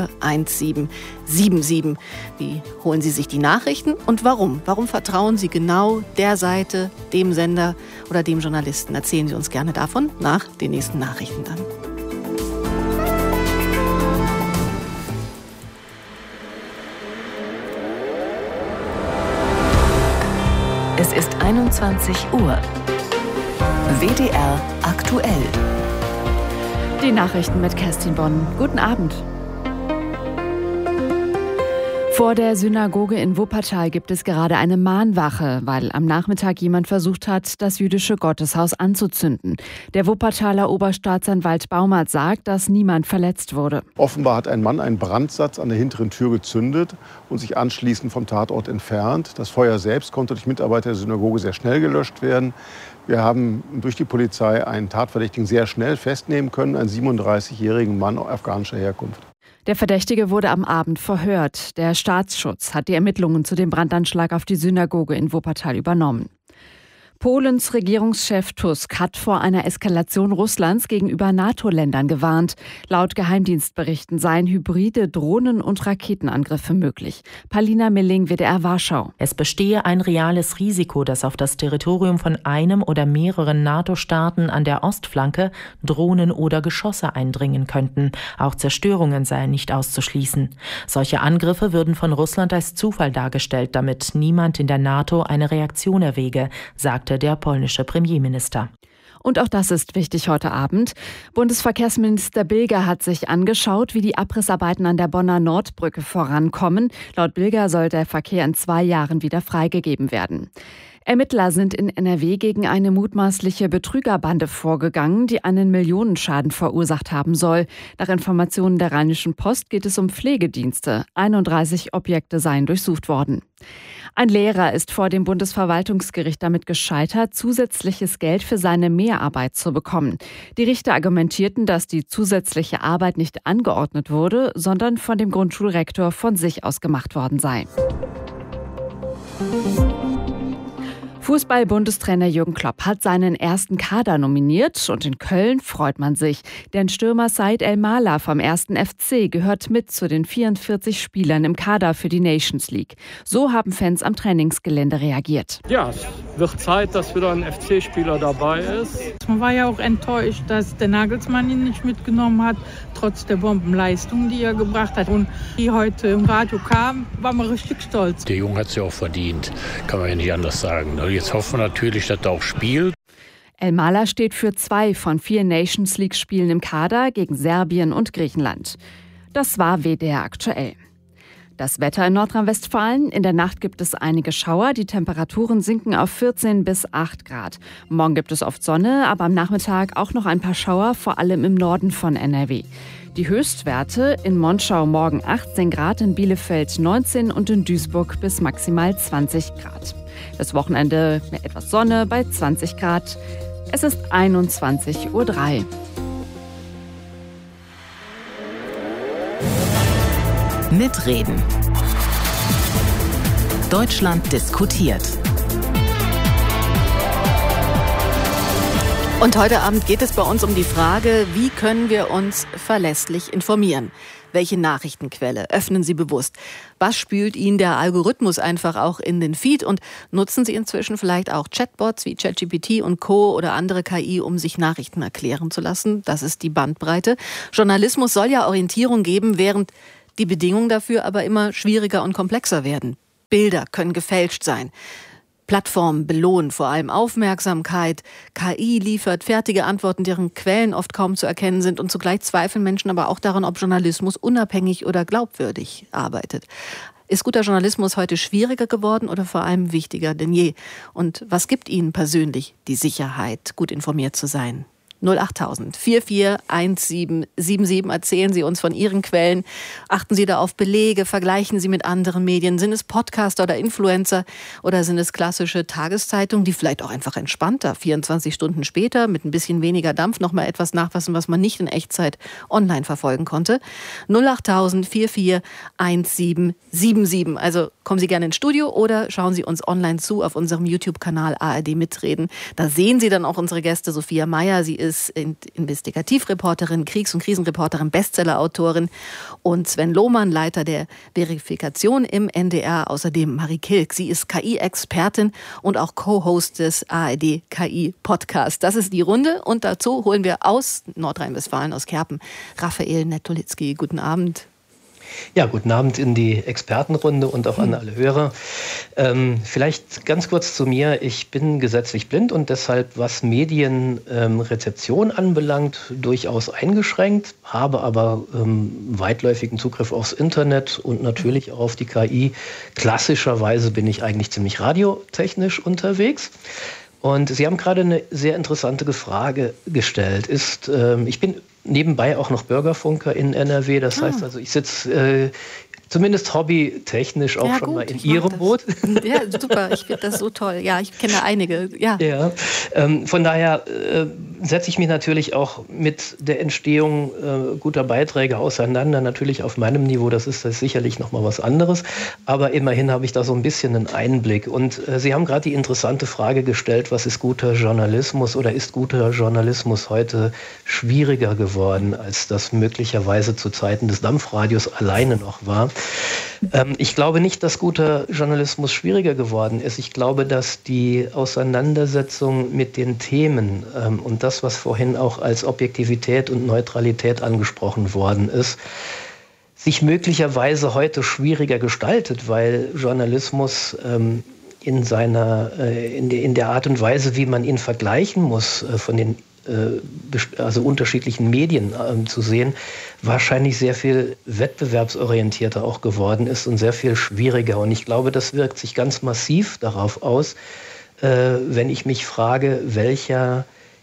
Speaker 2: 441777. Wie holen Sie sich die Nachrichten und warum? Warum vertrauen Sie genau der Seite, dem Sender oder dem Journalisten? Erzählen Sie uns gerne davon nach den nächsten Nachrichten dann.
Speaker 7: Es ist 21 Uhr. WDR aktuell.
Speaker 8: Die Nachrichten mit Kerstin Bonn. Guten Abend. Vor der Synagoge in Wuppertal gibt es gerade eine Mahnwache, weil am Nachmittag jemand versucht hat, das jüdische Gotteshaus anzuzünden. Der Wuppertaler Oberstaatsanwalt Baumert sagt, dass niemand verletzt wurde.
Speaker 9: Offenbar hat ein Mann einen Brandsatz an der hinteren Tür gezündet und sich anschließend vom Tatort entfernt. Das Feuer selbst konnte durch Mitarbeiter der Synagoge sehr schnell gelöscht werden. Wir haben durch die Polizei einen Tatverdächtigen sehr schnell festnehmen können, einen 37-jährigen Mann afghanischer Herkunft.
Speaker 8: Der Verdächtige wurde am Abend verhört. Der Staatsschutz hat die Ermittlungen zu dem Brandanschlag auf die Synagoge in Wuppertal übernommen. Polens Regierungschef Tusk hat vor einer Eskalation Russlands gegenüber NATO-Ländern gewarnt. Laut Geheimdienstberichten seien hybride Drohnen- und Raketenangriffe möglich. Palina Milling, WDR Warschau.
Speaker 10: Es bestehe ein reales Risiko, dass auf das Territorium von einem oder mehreren NATO-Staaten an der Ostflanke Drohnen oder Geschosse eindringen könnten. Auch Zerstörungen seien nicht auszuschließen. Solche Angriffe würden von Russland als Zufall dargestellt, damit niemand in der NATO eine Reaktion erwäge, sagte der polnische Premierminister.
Speaker 8: Und auch das ist wichtig heute Abend. Bundesverkehrsminister Bilger hat sich angeschaut, wie die Abrissarbeiten an der Bonner Nordbrücke vorankommen. Laut Bilger soll der Verkehr in 2 Jahren wieder freigegeben werden. Ermittler sind in NRW gegen eine mutmaßliche Betrügerbande vorgegangen, die einen Millionenschaden verursacht haben soll. Nach Informationen der Rheinischen Post geht es um Pflegedienste. 31 Objekte seien durchsucht worden. Ein Lehrer ist vor dem Bundesverwaltungsgericht damit gescheitert, zusätzliches Geld für seine Mehrarbeit zu bekommen. Die Richter argumentierten, dass die zusätzliche Arbeit nicht angeordnet wurde, sondern von dem Grundschulrektor von sich aus gemacht worden sei. Fußball-Bundestrainer Jürgen Klopp hat seinen ersten Kader nominiert und in Köln freut man sich. Denn Stürmer Said El-Mala vom 1. FC gehört mit zu den 44 Spielern im Kader für die Nations League. So haben Fans am Trainingsgelände reagiert.
Speaker 11: Ja, es wird Zeit, dass wieder ein FC-Spieler dabei ist.
Speaker 12: Man war ja auch enttäuscht, dass der Nagelsmann ihn nicht mitgenommen hat, trotz der Bombenleistung, die er gebracht hat. Und die heute im Radio kam, war man richtig stolz.
Speaker 13: Der Junge hat es ja auch verdient, kann man ja nicht anders sagen. Jetzt hoffen wir natürlich, dass er auch spielt.
Speaker 8: El-Mala steht für 2 von 4 Nations League-Spielen im Kader gegen Serbien und Griechenland. Das war WDR aktuell. Das Wetter in Nordrhein-Westfalen. In der Nacht gibt es einige Schauer. Die Temperaturen sinken auf 14 bis 8 Grad. Morgen gibt es oft Sonne, aber am Nachmittag auch noch ein paar Schauer, vor allem im Norden von NRW. Die Höchstwerte in Monschau morgen 18 Grad, in Bielefeld 19 und in Duisburg bis maximal 20 Grad. Das Wochenende mit etwas Sonne bei 20 Grad. Es ist 21:03 Uhr.
Speaker 7: Mitreden. Deutschland diskutiert.
Speaker 2: Und heute Abend geht es bei uns um die Frage, wie können wir uns verlässlich informieren? Welche Nachrichtenquelle öffnen Sie bewusst? Was spült Ihnen der Algorithmus einfach auch in den Feed? Und nutzen Sie inzwischen vielleicht auch Chatbots wie ChatGPT und Co. oder andere KI, um sich Nachrichten erklären zu lassen? Das ist die Bandbreite. Journalismus soll ja Orientierung geben, während die Bedingungen dafür aber immer schwieriger und komplexer werden. Bilder können gefälscht sein. Plattformen belohnen vor allem Aufmerksamkeit. KI liefert fertige Antworten, deren Quellen oft kaum zu erkennen sind. Und zugleich zweifeln Menschen aber auch daran, ob Journalismus unabhängig oder glaubwürdig arbeitet. Ist guter Journalismus heute schwieriger geworden oder vor allem wichtiger denn je? Und was gibt Ihnen persönlich die Sicherheit, gut informiert zu sein? 08000 441777. Erzählen Sie uns von Ihren Quellen. Achten Sie da auf Belege, vergleichen Sie mit anderen Medien. Sind es Podcaster oder Influencer oder sind es klassische Tageszeitungen, die vielleicht auch einfach entspannter 24 Stunden später mit ein bisschen weniger Dampf noch mal etwas nachfassen, was man nicht in Echtzeit online verfolgen konnte? 08000 441777. Also kommen Sie gerne ins Studio oder schauen Sie uns online zu auf unserem YouTube-Kanal ARD Mitreden. Da sehen Sie dann auch unsere Gäste. Sophia Meyer, sie ist Investigativreporterin, Kriegs- und Krisenreporterin, Bestsellerautorin, und Sven Lohmann, Leiter der Verifikation im NDR. Außerdem Marie Kilk. Sie ist KI-Expertin und auch Co-Host des ARD KI-Podcasts. Das ist die Runde und dazu holen wir aus Nordrhein-Westfalen, aus Kerpen, Raphael Netolitzki. Guten Abend.
Speaker 14: Ja, guten Abend in die Expertenrunde und auch an alle Hörer. Vielleicht ganz kurz zu mir. Ich bin gesetzlich blind und deshalb, was Medienrezeption anbelangt, durchaus eingeschränkt, habe aber weitläufigen Zugriff aufs Internet und natürlich auch auf die KI. Klassischerweise bin ich eigentlich ziemlich radiotechnisch unterwegs. Und Sie haben gerade eine sehr interessante Frage gestellt. Ich bin nebenbei auch noch Bürgerfunker in NRW. Das heißt also, ich sitze zumindest hobbytechnisch auch schon mal in Ihrem Boot.
Speaker 2: Ja, super. Ich finde das so toll. Ja, ich kenne einige. Ja.
Speaker 14: Von daher setze ich mich natürlich auch mit der Entstehung guter Beiträge auseinander. Natürlich auf meinem Niveau, das ist sicherlich noch mal was anderes. Aber immerhin habe ich da so ein bisschen einen Einblick. Und Sie haben gerade die interessante Frage gestellt, was ist guter Journalismus oder ist guter Journalismus heute schwieriger geworden, als das möglicherweise zu Zeiten des Dampfradios alleine noch war. Ich glaube nicht, dass guter Journalismus schwieriger geworden ist. Ich glaube, dass die Auseinandersetzung mit den Themen und das, was vorhin auch als Objektivität und Neutralität angesprochen worden ist, sich möglicherweise heute schwieriger gestaltet, weil Journalismus in der Art und Weise, wie man ihn vergleichen muss, von den unterschiedlichen Medien zu sehen, wahrscheinlich sehr viel wettbewerbsorientierter auch geworden ist und sehr viel schwieriger. Und ich glaube, das wirkt sich ganz massiv darauf aus, wenn ich mich frage, welcher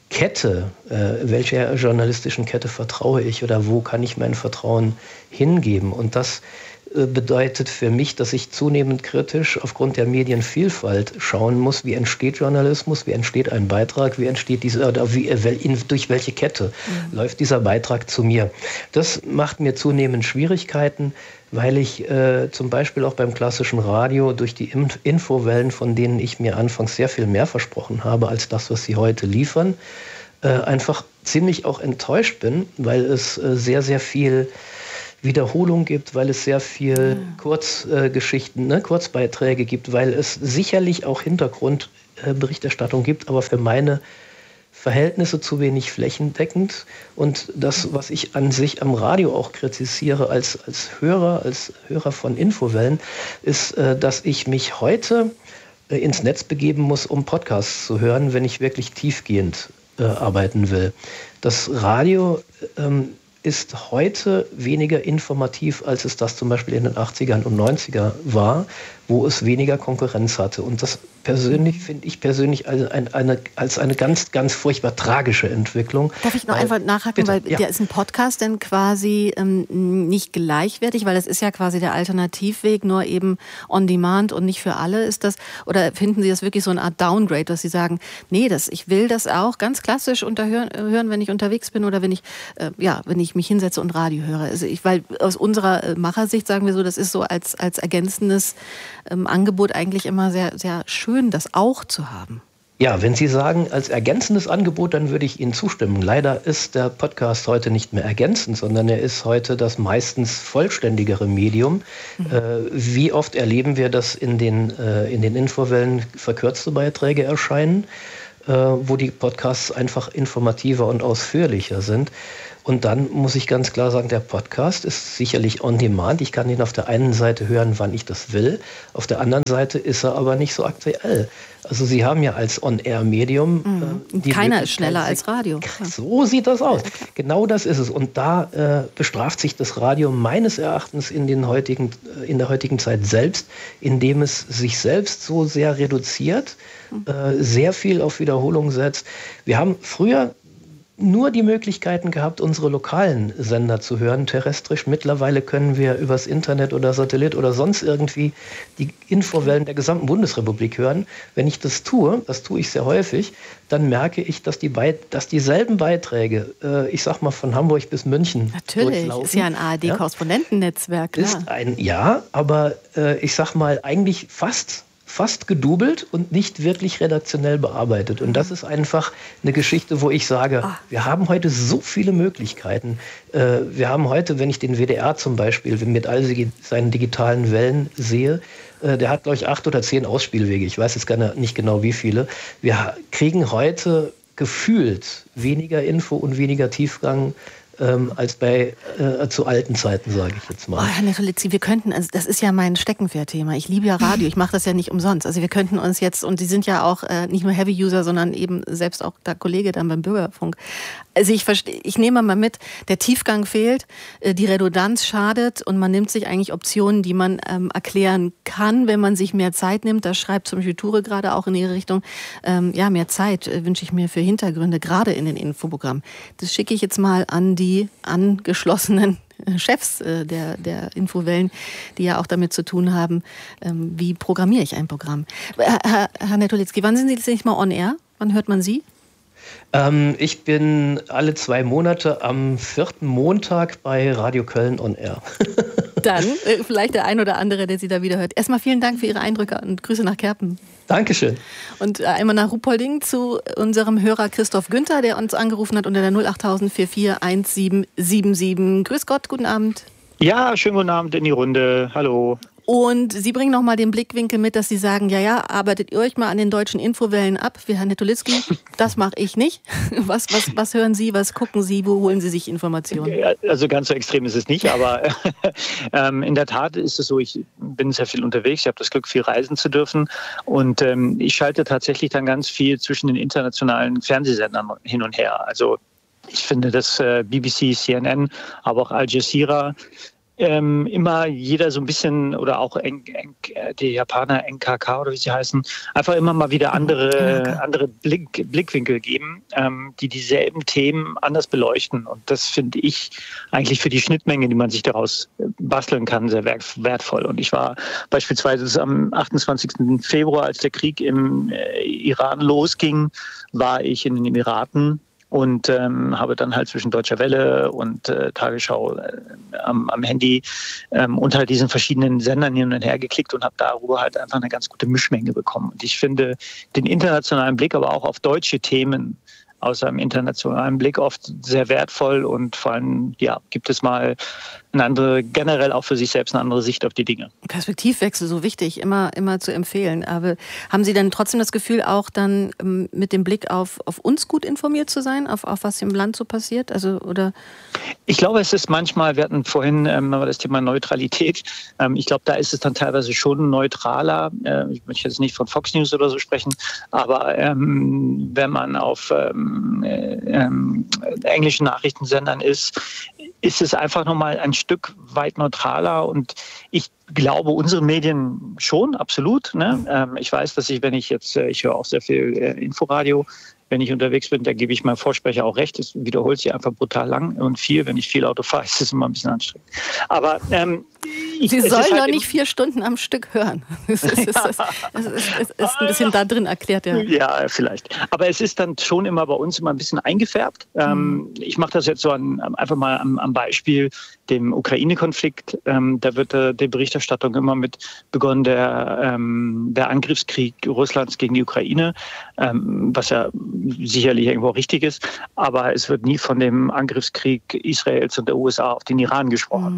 Speaker 14: journalistischen Kette vertraue ich oder wo kann ich mein Vertrauen hingeben? Und das bedeutet für mich, dass ich zunehmend kritisch aufgrund der Medienvielfalt schauen muss, wie entsteht Journalismus, wie entsteht ein Beitrag, wie entsteht durch welche Kette läuft dieser Beitrag zu mir. Das macht mir zunehmend Schwierigkeiten, weil ich zum Beispiel auch beim klassischen Radio durch die Infowellen, von denen ich mir anfangs sehr viel mehr versprochen habe als das, was sie heute liefern, einfach ziemlich auch enttäuscht bin, weil es sehr, sehr viel Wiederholung gibt, weil es sehr viel Kurzgeschichten, Kurzbeiträge gibt, weil es sicherlich auch Hintergrundberichterstattung gibt, aber für meine Verhältnisse zu wenig flächendeckend. Und das, was ich an sich am Radio auch kritisiere als Hörer von Infowellen, ist, dass ich mich heute ins Netz begeben muss, um Podcasts zu hören, wenn ich wirklich tiefgehend arbeiten will. Das Radio ist heute weniger informativ, als es das zum Beispiel in den 80ern und 90er war, wo es weniger Konkurrenz hatte. Und das finde ich persönlich als eine ganz, ganz furchtbar tragische Entwicklung.
Speaker 2: Darf ich noch einfach nachhaken, weil der ist ein Podcast denn quasi nicht gleichwertig, weil das ist ja quasi der Alternativweg, nur eben on demand und nicht für alle ist das, oder finden Sie das wirklich so eine Art Downgrade, dass Sie sagen, nee, ich will das auch ganz klassisch hören, wenn ich unterwegs bin oder wenn ich mich hinsetze und Radio höre. Also weil aus unserer Machersicht sagen wir so, das ist so als ergänzendes Angebot eigentlich immer sehr, sehr schön, das auch zu haben.
Speaker 14: Ja, wenn Sie sagen, als ergänzendes Angebot, dann würde ich Ihnen zustimmen. Leider ist der Podcast heute nicht mehr ergänzend, sondern er ist heute das meistens vollständigere Medium. Wie oft erleben wir, dass in den Infowellen verkürzte Beiträge erscheinen, wo die Podcasts einfach informativer und ausführlicher sind. Und dann muss ich ganz klar sagen, der Podcast ist sicherlich on demand. Ich kann ihn auf der einen Seite hören, wann ich das will. Auf der anderen Seite ist er aber nicht so aktuell. Also Sie haben ja als On-Air-Medium...
Speaker 2: Keiner ist schneller als Radio.
Speaker 14: So sieht das aus. Genau das ist es. Und da bestraft sich das Radio meines Erachtens in der heutigen Zeit selbst, indem es sich selbst so sehr reduziert, sehr viel auf Wiederholung setzt. Wir haben früher nur die Möglichkeiten gehabt, unsere lokalen Sender zu hören, terrestrisch. Mittlerweile können wir übers Internet oder Satellit oder sonst irgendwie die Infowellen der gesamten Bundesrepublik hören. Wenn ich das tue ich sehr häufig, dann merke ich, dass dieselben Beiträge, ich sag mal von Hamburg bis München
Speaker 2: Natürlich, ist ja ein ARD-Korrespondentennetzwerk.
Speaker 14: Aber ich sag mal eigentlich fast gedoubelt und nicht wirklich redaktionell bearbeitet. Und das ist einfach eine Geschichte, wo ich sage, wir haben heute so viele Möglichkeiten. Wir haben heute, wenn ich den WDR zum Beispiel mit all seinen digitalen Wellen sehe, der hat, glaube ich, 8 oder 10 Ausspielwege. Ich weiß jetzt nicht genau, wie viele. Wir kriegen heute gefühlt weniger Info und weniger Tiefgang als zu alten Zeiten, sage ich jetzt mal.
Speaker 2: Herr Netolitzki, wir könnten, also das ist ja mein Steckenpferdthema. Ich liebe ja Radio, ich mache das ja nicht umsonst. Also wir könnten uns jetzt, und Sie sind ja auch nicht nur Heavy-User, sondern eben selbst auch der Kollege dann beim Bürgerfunk. Also ich nehme mal mit, der Tiefgang fehlt, die Redundanz schadet und man nimmt sich eigentlich Optionen, die man erklären kann, wenn man sich mehr Zeit nimmt. Da schreibt zum Beispiel Ture gerade auch in Ihre Richtung, mehr Zeit wünsche ich mir für Hintergründe, gerade in den Infoprogrammen. Das schicke ich jetzt mal an die angeschlossenen Chefs der Infowellen, die ja auch damit zu tun haben, wie programmiere ich ein Programm. Herr Netolitzki, wann sind Sie jetzt nicht mal on air? Wann hört man Sie?
Speaker 14: Ich bin alle 2 Monate am 4. Montag bei Radio Köln on air.
Speaker 2: Dann vielleicht der ein oder andere, der Sie da wieder hört. Erstmal vielen Dank für Ihre Eindrücke und Grüße nach Kerpen.
Speaker 14: Dankeschön.
Speaker 2: Und einmal nach Ruhpolding zu unserem Hörer Christoph Günther, der uns angerufen hat unter der 08000 44 1777. Grüß Gott, guten Abend.
Speaker 15: Ja, schönen guten Abend in die Runde. Hallo.
Speaker 2: Und Sie bringen nochmal den Blickwinkel mit, dass Sie sagen, arbeitet ihr euch mal an den deutschen Infowellen ab, wie Herr Netolitzki. Das mache ich nicht. Was hören Sie, was gucken Sie, wo holen Sie sich Informationen?
Speaker 15: Also ganz so extrem ist es nicht, aber in der Tat ist es so, ich bin sehr viel unterwegs, ich habe das Glück, viel reisen zu dürfen und ich schalte tatsächlich dann ganz viel zwischen den internationalen Fernsehsendern hin und her. Also ich finde, dass BBC, CNN, aber auch Al Jazeera, immer jeder so ein bisschen oder auch die Japaner NKK oder wie sie heißen, einfach immer mal wieder andere Blickwinkel geben, die dieselben Themen anders beleuchten. Und das finde ich eigentlich für die Schnittmenge, die man sich daraus basteln kann, sehr wertvoll. Und ich war beispielsweise am 28. Februar, als der Krieg im Iran losging, war ich in den Emiraten und habe dann halt zwischen Deutscher Welle und Tagesschau am Handy unter diesen verschiedenen Sendern hin und her geklickt und habe darüber halt einfach eine ganz gute Mischmenge bekommen. Und ich finde den internationalen Blick, aber auch auf deutsche Themen aus einem internationalen Blick oft sehr wertvoll und vor allem, gibt es mal generell auch für sich selbst eine andere Sicht auf die Dinge.
Speaker 2: Perspektivwechsel, so wichtig, immer zu empfehlen. Aber haben Sie denn trotzdem das Gefühl, auch dann mit dem Blick auf uns gut informiert zu sein, auf was im Land so passiert? Also, oder?
Speaker 15: Ich glaube, es ist manchmal, wir hatten vorhin das Thema Neutralität. Ich glaube, da ist es dann teilweise schon neutraler. Ich möchte jetzt nicht von Fox News oder so sprechen, aber wenn man auf englischen Nachrichtensendern ist ist es einfach nochmal ein Stück weit neutraler und ich glaube, unsere Medien schon, absolut. Ne? Ich weiß, dass ich höre auch sehr viel Inforadio, wenn ich unterwegs bin, da gebe ich meinem Vorsprecher auch recht, es wiederholt sich einfach brutal lang und viel. Wenn ich viel Auto fahre, ist es immer ein bisschen anstrengend. Aber
Speaker 2: Sie sollen doch nicht 4 Stunden am Stück hören. Es ist ein bisschen da drin erklärt, ja.
Speaker 15: Ja, vielleicht. Aber es ist dann schon immer bei uns immer ein bisschen eingefärbt. Ich mache das jetzt so einfach mal am Beispiel dem Ukraine-Konflikt. Da wird die Berichterstattung immer mit begonnen, der Angriffskrieg Russlands gegen die Ukraine, was ja sicherlich irgendwo richtig ist. Aber es wird nie von dem Angriffskrieg Israels und der USA auf den Iran gesprochen.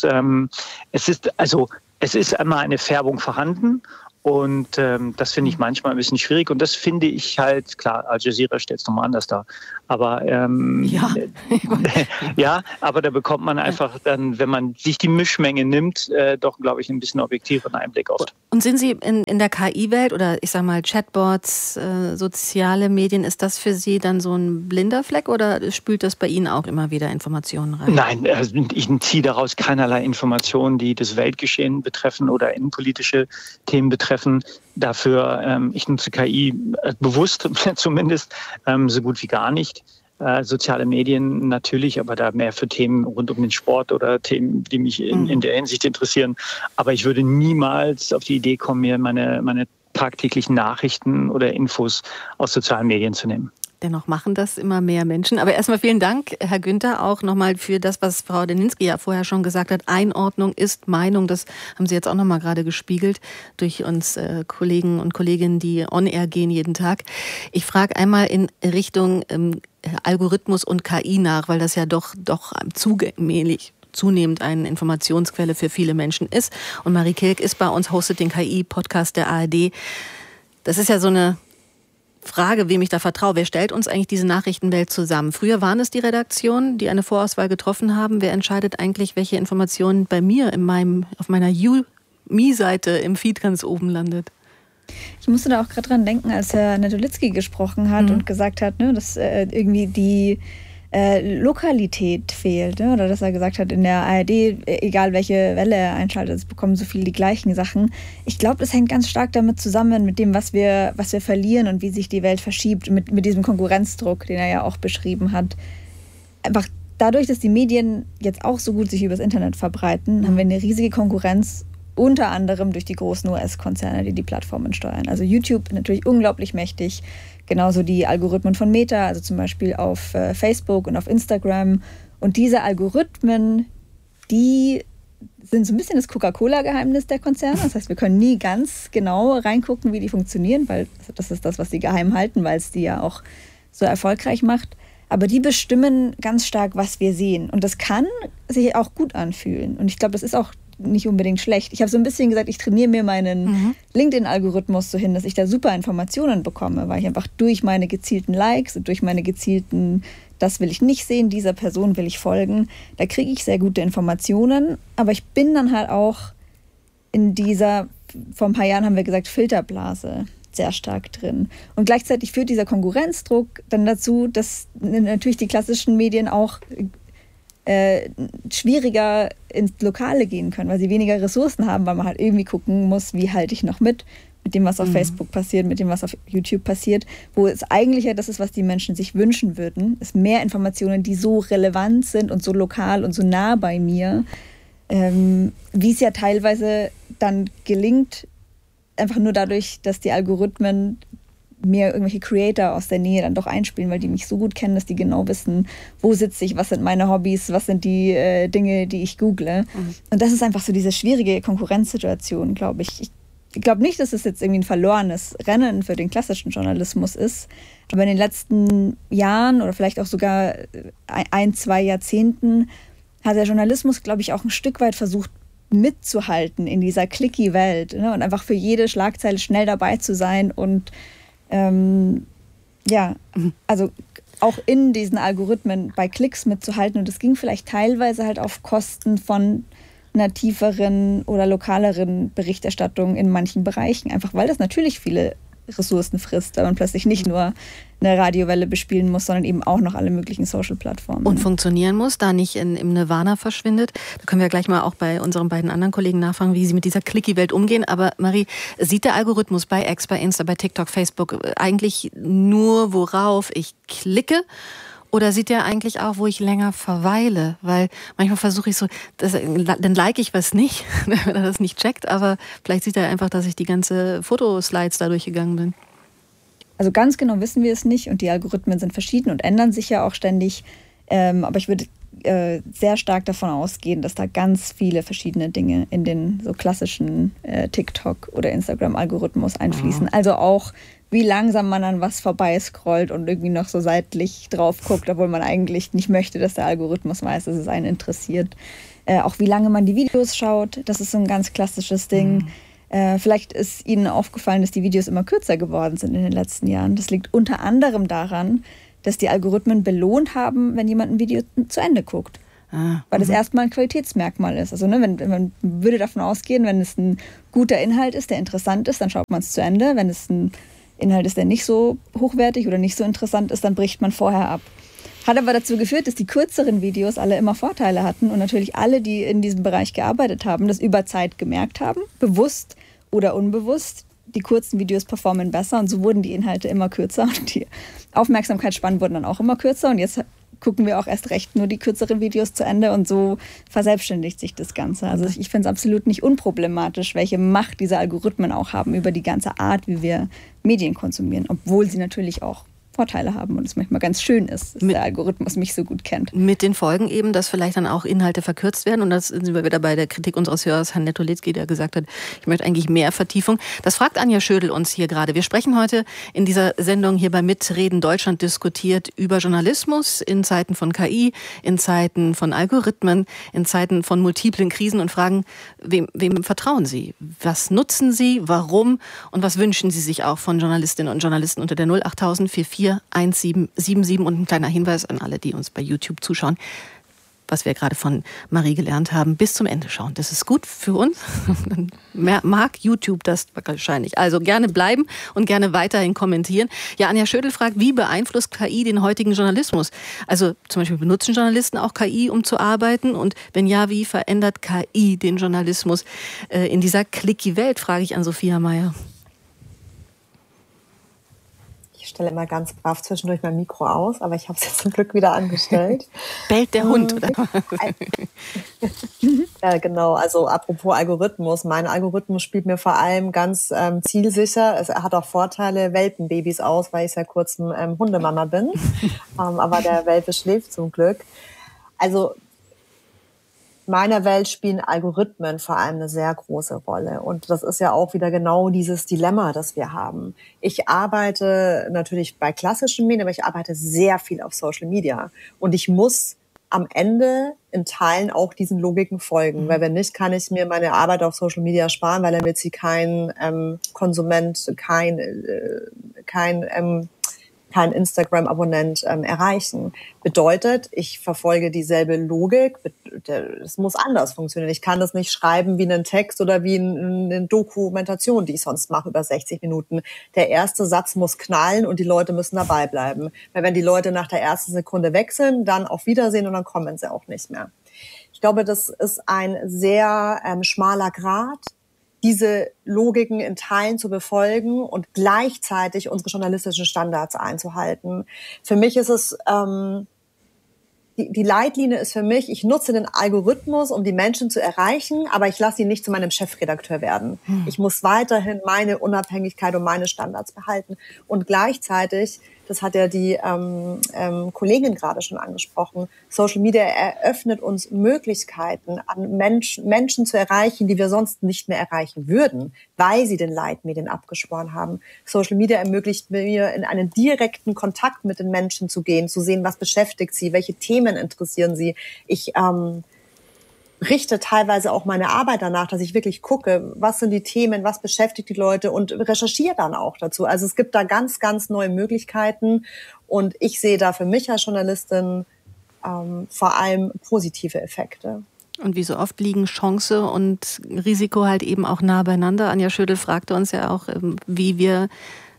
Speaker 15: Es ist einmal eine Färbung vorhanden und das finde ich manchmal ein bisschen schwierig und das finde ich halt, klar, Al Jazeera stellt es nochmal anders dar, aber ja, aber da bekommt man einfach dann, wenn man sich die Mischmenge nimmt, doch, glaube ich, ein bisschen objektiveren Einblick oft.
Speaker 2: Und sind Sie in der KI-Welt oder ich sage mal Chatbots, soziale Medien, ist das für Sie dann so ein blinder Fleck oder spült das bei Ihnen auch immer wieder Informationen rein?
Speaker 15: Nein, ich ziehe daraus keinerlei Informationen, die das Weltgeschehen betreffen oder innenpolitische Themen betreffen. Dafür, ich nutze KI bewusst zumindest so gut wie gar nicht. Soziale Medien natürlich, aber da mehr für Themen rund um den Sport oder Themen, die mich in der Hinsicht interessieren. Aber ich würde niemals auf die Idee kommen, mir meine tagtäglichen Nachrichten oder Infos aus sozialen Medien zu nehmen.
Speaker 2: Dennoch machen das immer mehr Menschen. Aber erstmal vielen Dank, Herr Günther, auch nochmal für das, was Frau Deninski ja vorher schon gesagt hat. Einordnung ist Meinung. Das haben Sie jetzt auch nochmal gerade gespiegelt durch uns Kollegen und Kolleginnen, die on-air gehen jeden Tag. Ich frage einmal in Richtung Algorithmus und KI nach, weil das ja doch zunehmend eine Informationsquelle für viele Menschen ist. Und Marie Kilk ist bei uns, hostet den KI-Podcast der ARD. Das ist ja so eine Frage, wem ich da vertraue. Wer stellt uns eigentlich diese Nachrichtenwelt zusammen? Früher waren es die Redaktionen, die eine Vorauswahl getroffen haben. Wer entscheidet eigentlich, welche Informationen bei mir auf meiner Me-Seite im Feed ganz oben landet?
Speaker 5: Ich musste da auch gerade dran denken, als Herr Netolitzki gesprochen hat und gesagt hat, dass irgendwie die Lokalität fehlt. Oder dass er gesagt hat, in der ARD, egal welche Welle er einschaltet, es bekommen so viele die gleichen Sachen. Ich glaube, das hängt ganz stark damit zusammen, mit dem, was wir verlieren und wie sich die Welt verschiebt, mit diesem Konkurrenzdruck, den er ja auch beschrieben hat. Einfach dadurch, dass die Medien jetzt auch so gut sich übers Internet verbreiten, haben wir eine riesige Konkurrenz, unter anderem durch die großen US-Konzerne, die Plattformen steuern. Also YouTube natürlich unglaublich mächtig, genauso die Algorithmen von Meta, also zum Beispiel auf Facebook und auf Instagram. Und diese Algorithmen, die sind so ein bisschen das Coca-Cola-Geheimnis der Konzerne. Das heißt, wir können nie ganz genau reingucken, wie die funktionieren, weil das ist das, was sie geheim halten, weil es die ja auch so erfolgreich macht. Aber die bestimmen ganz stark, was wir sehen. Und das kann sich auch gut anfühlen. Und ich glaube, das ist auch nicht unbedingt schlecht. Ich habe so ein bisschen gesagt, ich trainiere mir meinen LinkedIn-Algorithmus so hin, dass ich da super Informationen bekomme, weil ich einfach durch meine gezielten Likes und durch meine gezielten, das will ich nicht sehen, dieser Person will ich folgen, da kriege ich sehr gute Informationen, aber ich bin dann halt auch in dieser, vor ein paar Jahren haben wir gesagt, Filterblase sehr stark drin. Und gleichzeitig führt dieser Konkurrenzdruck dann dazu, dass natürlich die klassischen Medien auch schwieriger ins Lokale gehen können, weil sie weniger Ressourcen haben, weil man halt irgendwie gucken muss, wie halte ich noch mit dem, was auf Facebook passiert, mit dem, was auf YouTube passiert, wo es eigentlich ja das ist, was die Menschen sich wünschen würden, ist mehr Informationen, die so relevant sind und so lokal und so nah bei mir, wie es ja teilweise dann gelingt, einfach nur dadurch, dass die Algorithmen mir irgendwelche Creator aus der Nähe dann doch einspielen, weil die mich so gut kennen, dass die genau wissen, wo sitze ich, was sind meine Hobbys, was sind die Dinge, die ich google. Und das ist einfach so diese schwierige Konkurrenzsituation, glaube ich. Ich glaube nicht, dass es jetzt irgendwie ein verlorenes Rennen für den klassischen Journalismus ist, aber in den letzten Jahren oder vielleicht auch sogar 1-2 Jahrzehnten hat der Journalismus, glaube ich, auch ein Stück weit versucht, mitzuhalten in dieser clicky Welt, ne? Und einfach für jede Schlagzeile schnell dabei zu sein und also auch in diesen Algorithmen bei Klicks mitzuhalten. Und das ging vielleicht teilweise halt auf Kosten von einer tieferen oder lokaleren Berichterstattung in manchen Bereichen. Einfach weil das natürlich viele Ressourcen frisst, weil man plötzlich nicht nur eine Radiowelle bespielen muss, sondern eben auch noch alle möglichen Social-Plattformen.
Speaker 2: Und funktionieren muss, da nicht im Nirvana verschwindet. Da können wir gleich mal auch bei unseren beiden anderen Kollegen nachfragen, wie sie mit dieser Clicky-Welt umgehen. Aber Marie, sieht der Algorithmus bei X, bei Insta, bei TikTok, Facebook eigentlich nur, worauf ich klicke? Oder sieht der eigentlich auch, wo ich länger verweile? Weil manchmal versuche ich so, dann like ich was nicht, wenn er das nicht checkt. Aber vielleicht sieht er einfach, dass ich die ganze Fotoslides da durchgegangen bin.
Speaker 5: Also ganz genau wissen wir es nicht und die Algorithmen sind verschieden und ändern sich ja auch ständig. Aber ich würde sehr stark davon ausgehen, dass da ganz viele verschiedene Dinge in den so klassischen TikTok- oder Instagram-Algorithmus einfließen. Also auch, wie langsam man an was vorbei scrollt und irgendwie noch so seitlich drauf guckt, obwohl man eigentlich nicht möchte, dass der Algorithmus weiß, dass es einen interessiert. Auch wie lange man die Videos schaut, das ist so ein ganz klassisches Ding. Vielleicht ist Ihnen aufgefallen, dass die Videos immer kürzer geworden sind in den letzten Jahren. Das liegt unter anderem daran, dass die Algorithmen belohnt haben, wenn jemand ein Video zu Ende guckt. Weil das erstmal ein Qualitätsmerkmal ist. Also wenn man würde davon ausgehen, wenn es ein guter Inhalt ist, der interessant ist, dann schaut man es zu Ende. Wenn es ein Inhalt ist, der nicht so hochwertig oder nicht so interessant ist, dann bricht man vorher ab. Hat aber dazu geführt, dass die kürzeren Videos alle immer Vorteile hatten und natürlich alle, die in diesem Bereich gearbeitet haben, das über Zeit gemerkt haben, bewusst oder unbewusst. Die kurzen Videos performen besser und so wurden die Inhalte immer kürzer und die Aufmerksamkeitsspannen wurden dann auch immer kürzer und jetzt gucken wir auch erst recht nur die kürzeren Videos zu Ende und so verselbstständigt sich das Ganze. Also ich finde es absolut nicht unproblematisch, welche Macht diese Algorithmen auch haben über die ganze Art, wie wir Medien konsumieren, obwohl sie natürlich auch Vorteile haben und es manchmal ganz schön ist, dass der Algorithmus mich so gut kennt.
Speaker 2: Mit den Folgen eben, dass vielleicht dann auch Inhalte verkürzt werden und das sind wir wieder bei der Kritik unseres Hörers, Herrn Netolitzki, der gesagt hat, ich möchte eigentlich mehr Vertiefung. Das fragt Anja Schödel uns hier gerade. Wir sprechen heute in dieser Sendung hier bei Mitreden Deutschland diskutiert über Journalismus in Zeiten von KI, in Zeiten von Algorithmen, in Zeiten von multiplen Krisen und fragen, wem vertrauen Sie? Was nutzen Sie? Warum? Und was wünschen Sie sich auch von Journalistinnen und Journalisten unter der 08000 44 1777 und ein kleiner Hinweis an alle, die uns bei YouTube zuschauen, was wir gerade von Marie gelernt haben, bis zum Ende schauen. Das ist gut für uns. Dann mag YouTube das wahrscheinlich. Also gerne bleiben und gerne weiterhin kommentieren. Ja, Anja Schödel fragt, wie beeinflusst KI den heutigen Journalismus? Also zum Beispiel benutzen Journalisten auch KI, um zu arbeiten? Und wenn ja, wie verändert KI den Journalismus in dieser Clicky-Welt, frage ich an Sophia Meyer.
Speaker 4: Ich stelle immer ganz brav zwischendurch mein Mikro aus, aber ich habe es jetzt zum Glück wieder angestellt.
Speaker 2: Bellt der Hund, oder?
Speaker 4: Ja, genau. Also apropos Algorithmus. Mein Algorithmus spielt mir vor allem ganz zielsicher. Er hat auch Vorteile, Welpenbabys aus, weil ich seit kurzem Hundemama bin. Aber der Welpe schläft zum Glück. Also meiner Welt spielen Algorithmen vor allem eine sehr große Rolle. Und das ist ja auch wieder genau dieses Dilemma, das wir haben. Ich arbeite natürlich bei klassischen Medien, aber ich arbeite sehr viel auf Social Media. Und ich muss am Ende in Teilen auch diesen Logiken folgen. Weil wenn nicht, kann ich mir meine Arbeit auf Social Media sparen, weil dann wird sie kein Konsument, kein Instagram-Abonnent erreichen. Bedeutet, ich verfolge dieselbe Logik. Es muss anders funktionieren. Ich kann das nicht schreiben wie einen Text oder wie eine Dokumentation, die ich sonst mache über 60 Minuten. Der erste Satz muss knallen und die Leute müssen dabei bleiben. Weil wenn die Leute nach der ersten Sekunde wechseln, dann auf Wiedersehen und dann kommen sie auch nicht mehr. Ich glaube, das ist ein sehr schmaler Grat, diese Logiken in Teilen zu befolgen und gleichzeitig unsere journalistischen Standards einzuhalten. Für mich ist es, die Leitlinie ist für mich, ich nutze den Algorithmus, um die Menschen zu erreichen, aber ich lasse ihn nicht zu meinem Chefredakteur werden. Ich muss weiterhin meine Unabhängigkeit und meine Standards behalten. Und gleichzeitig, das hat ja die Kollegin gerade schon angesprochen, Social Media eröffnet uns Möglichkeiten, an Menschen zu erreichen, die wir sonst nicht mehr erreichen würden, weil sie den Leitmedien abgeschworen haben. Social Media ermöglicht mir, in einen direkten Kontakt mit den Menschen zu gehen, zu sehen, was beschäftigt sie, welche Themen interessieren sie. Ich richte teilweise auch meine Arbeit danach, dass ich wirklich gucke, was sind die Themen, was beschäftigt die Leute und recherchiere dann auch dazu. Also es gibt da ganz, ganz neue Möglichkeiten und ich sehe da für mich als Journalistin vor allem positive Effekte.
Speaker 2: Und wie so oft liegen Chance und Risiko halt eben auch nah beieinander. Anja Schödel fragte uns ja auch, wie wir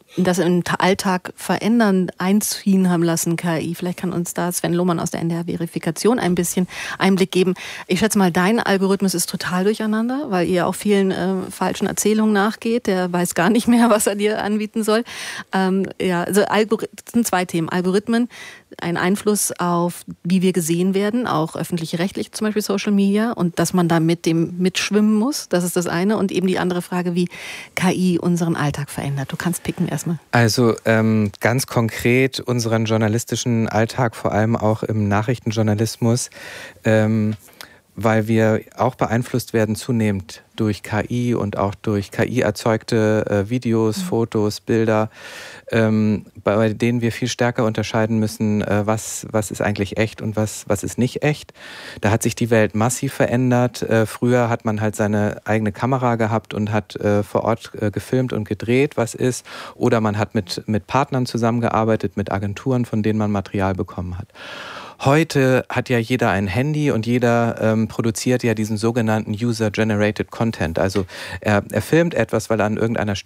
Speaker 2: das im Alltag verändern, einziehen haben lassen, KI. Vielleicht kann uns da Sven Lohmann aus der NDR-Verifikation ein bisschen Einblick geben. Ich schätze mal, dein Algorithmus ist total durcheinander, weil ihr auch vielen falschen Erzählungen nachgeht. Der weiß gar nicht mehr, was er dir anbieten soll. Also das sind 2 Themen. Algorithmen, ein Einfluss auf, wie wir gesehen werden, auch öffentlich-rechtlich, zum Beispiel Social Media, und dass man da mit dem mitschwimmen muss. Das ist das eine. Und eben die andere Frage, wie KI unseren Alltag verändert. Du kannst picken erstmal.
Speaker 3: Also ganz konkret unseren journalistischen Alltag, vor allem auch im Nachrichtenjournalismus, weil wir auch beeinflusst werden zunehmend durch KI und auch durch KI erzeugte Videos, Fotos, Bilder, bei denen wir viel stärker unterscheiden müssen, was ist eigentlich echt und was ist nicht echt. Da hat sich die Welt massiv verändert. Früher hat man halt seine eigene Kamera gehabt und hat vor Ort gefilmt und gedreht, was ist. Oder man hat mit Partnern zusammengearbeitet, mit Agenturen, von denen man Material bekommen hat. Heute hat ja jeder ein Handy und jeder produziert ja diesen sogenannten User-Generated Content. Also er filmt etwas, weil er an irgendeiner Stelle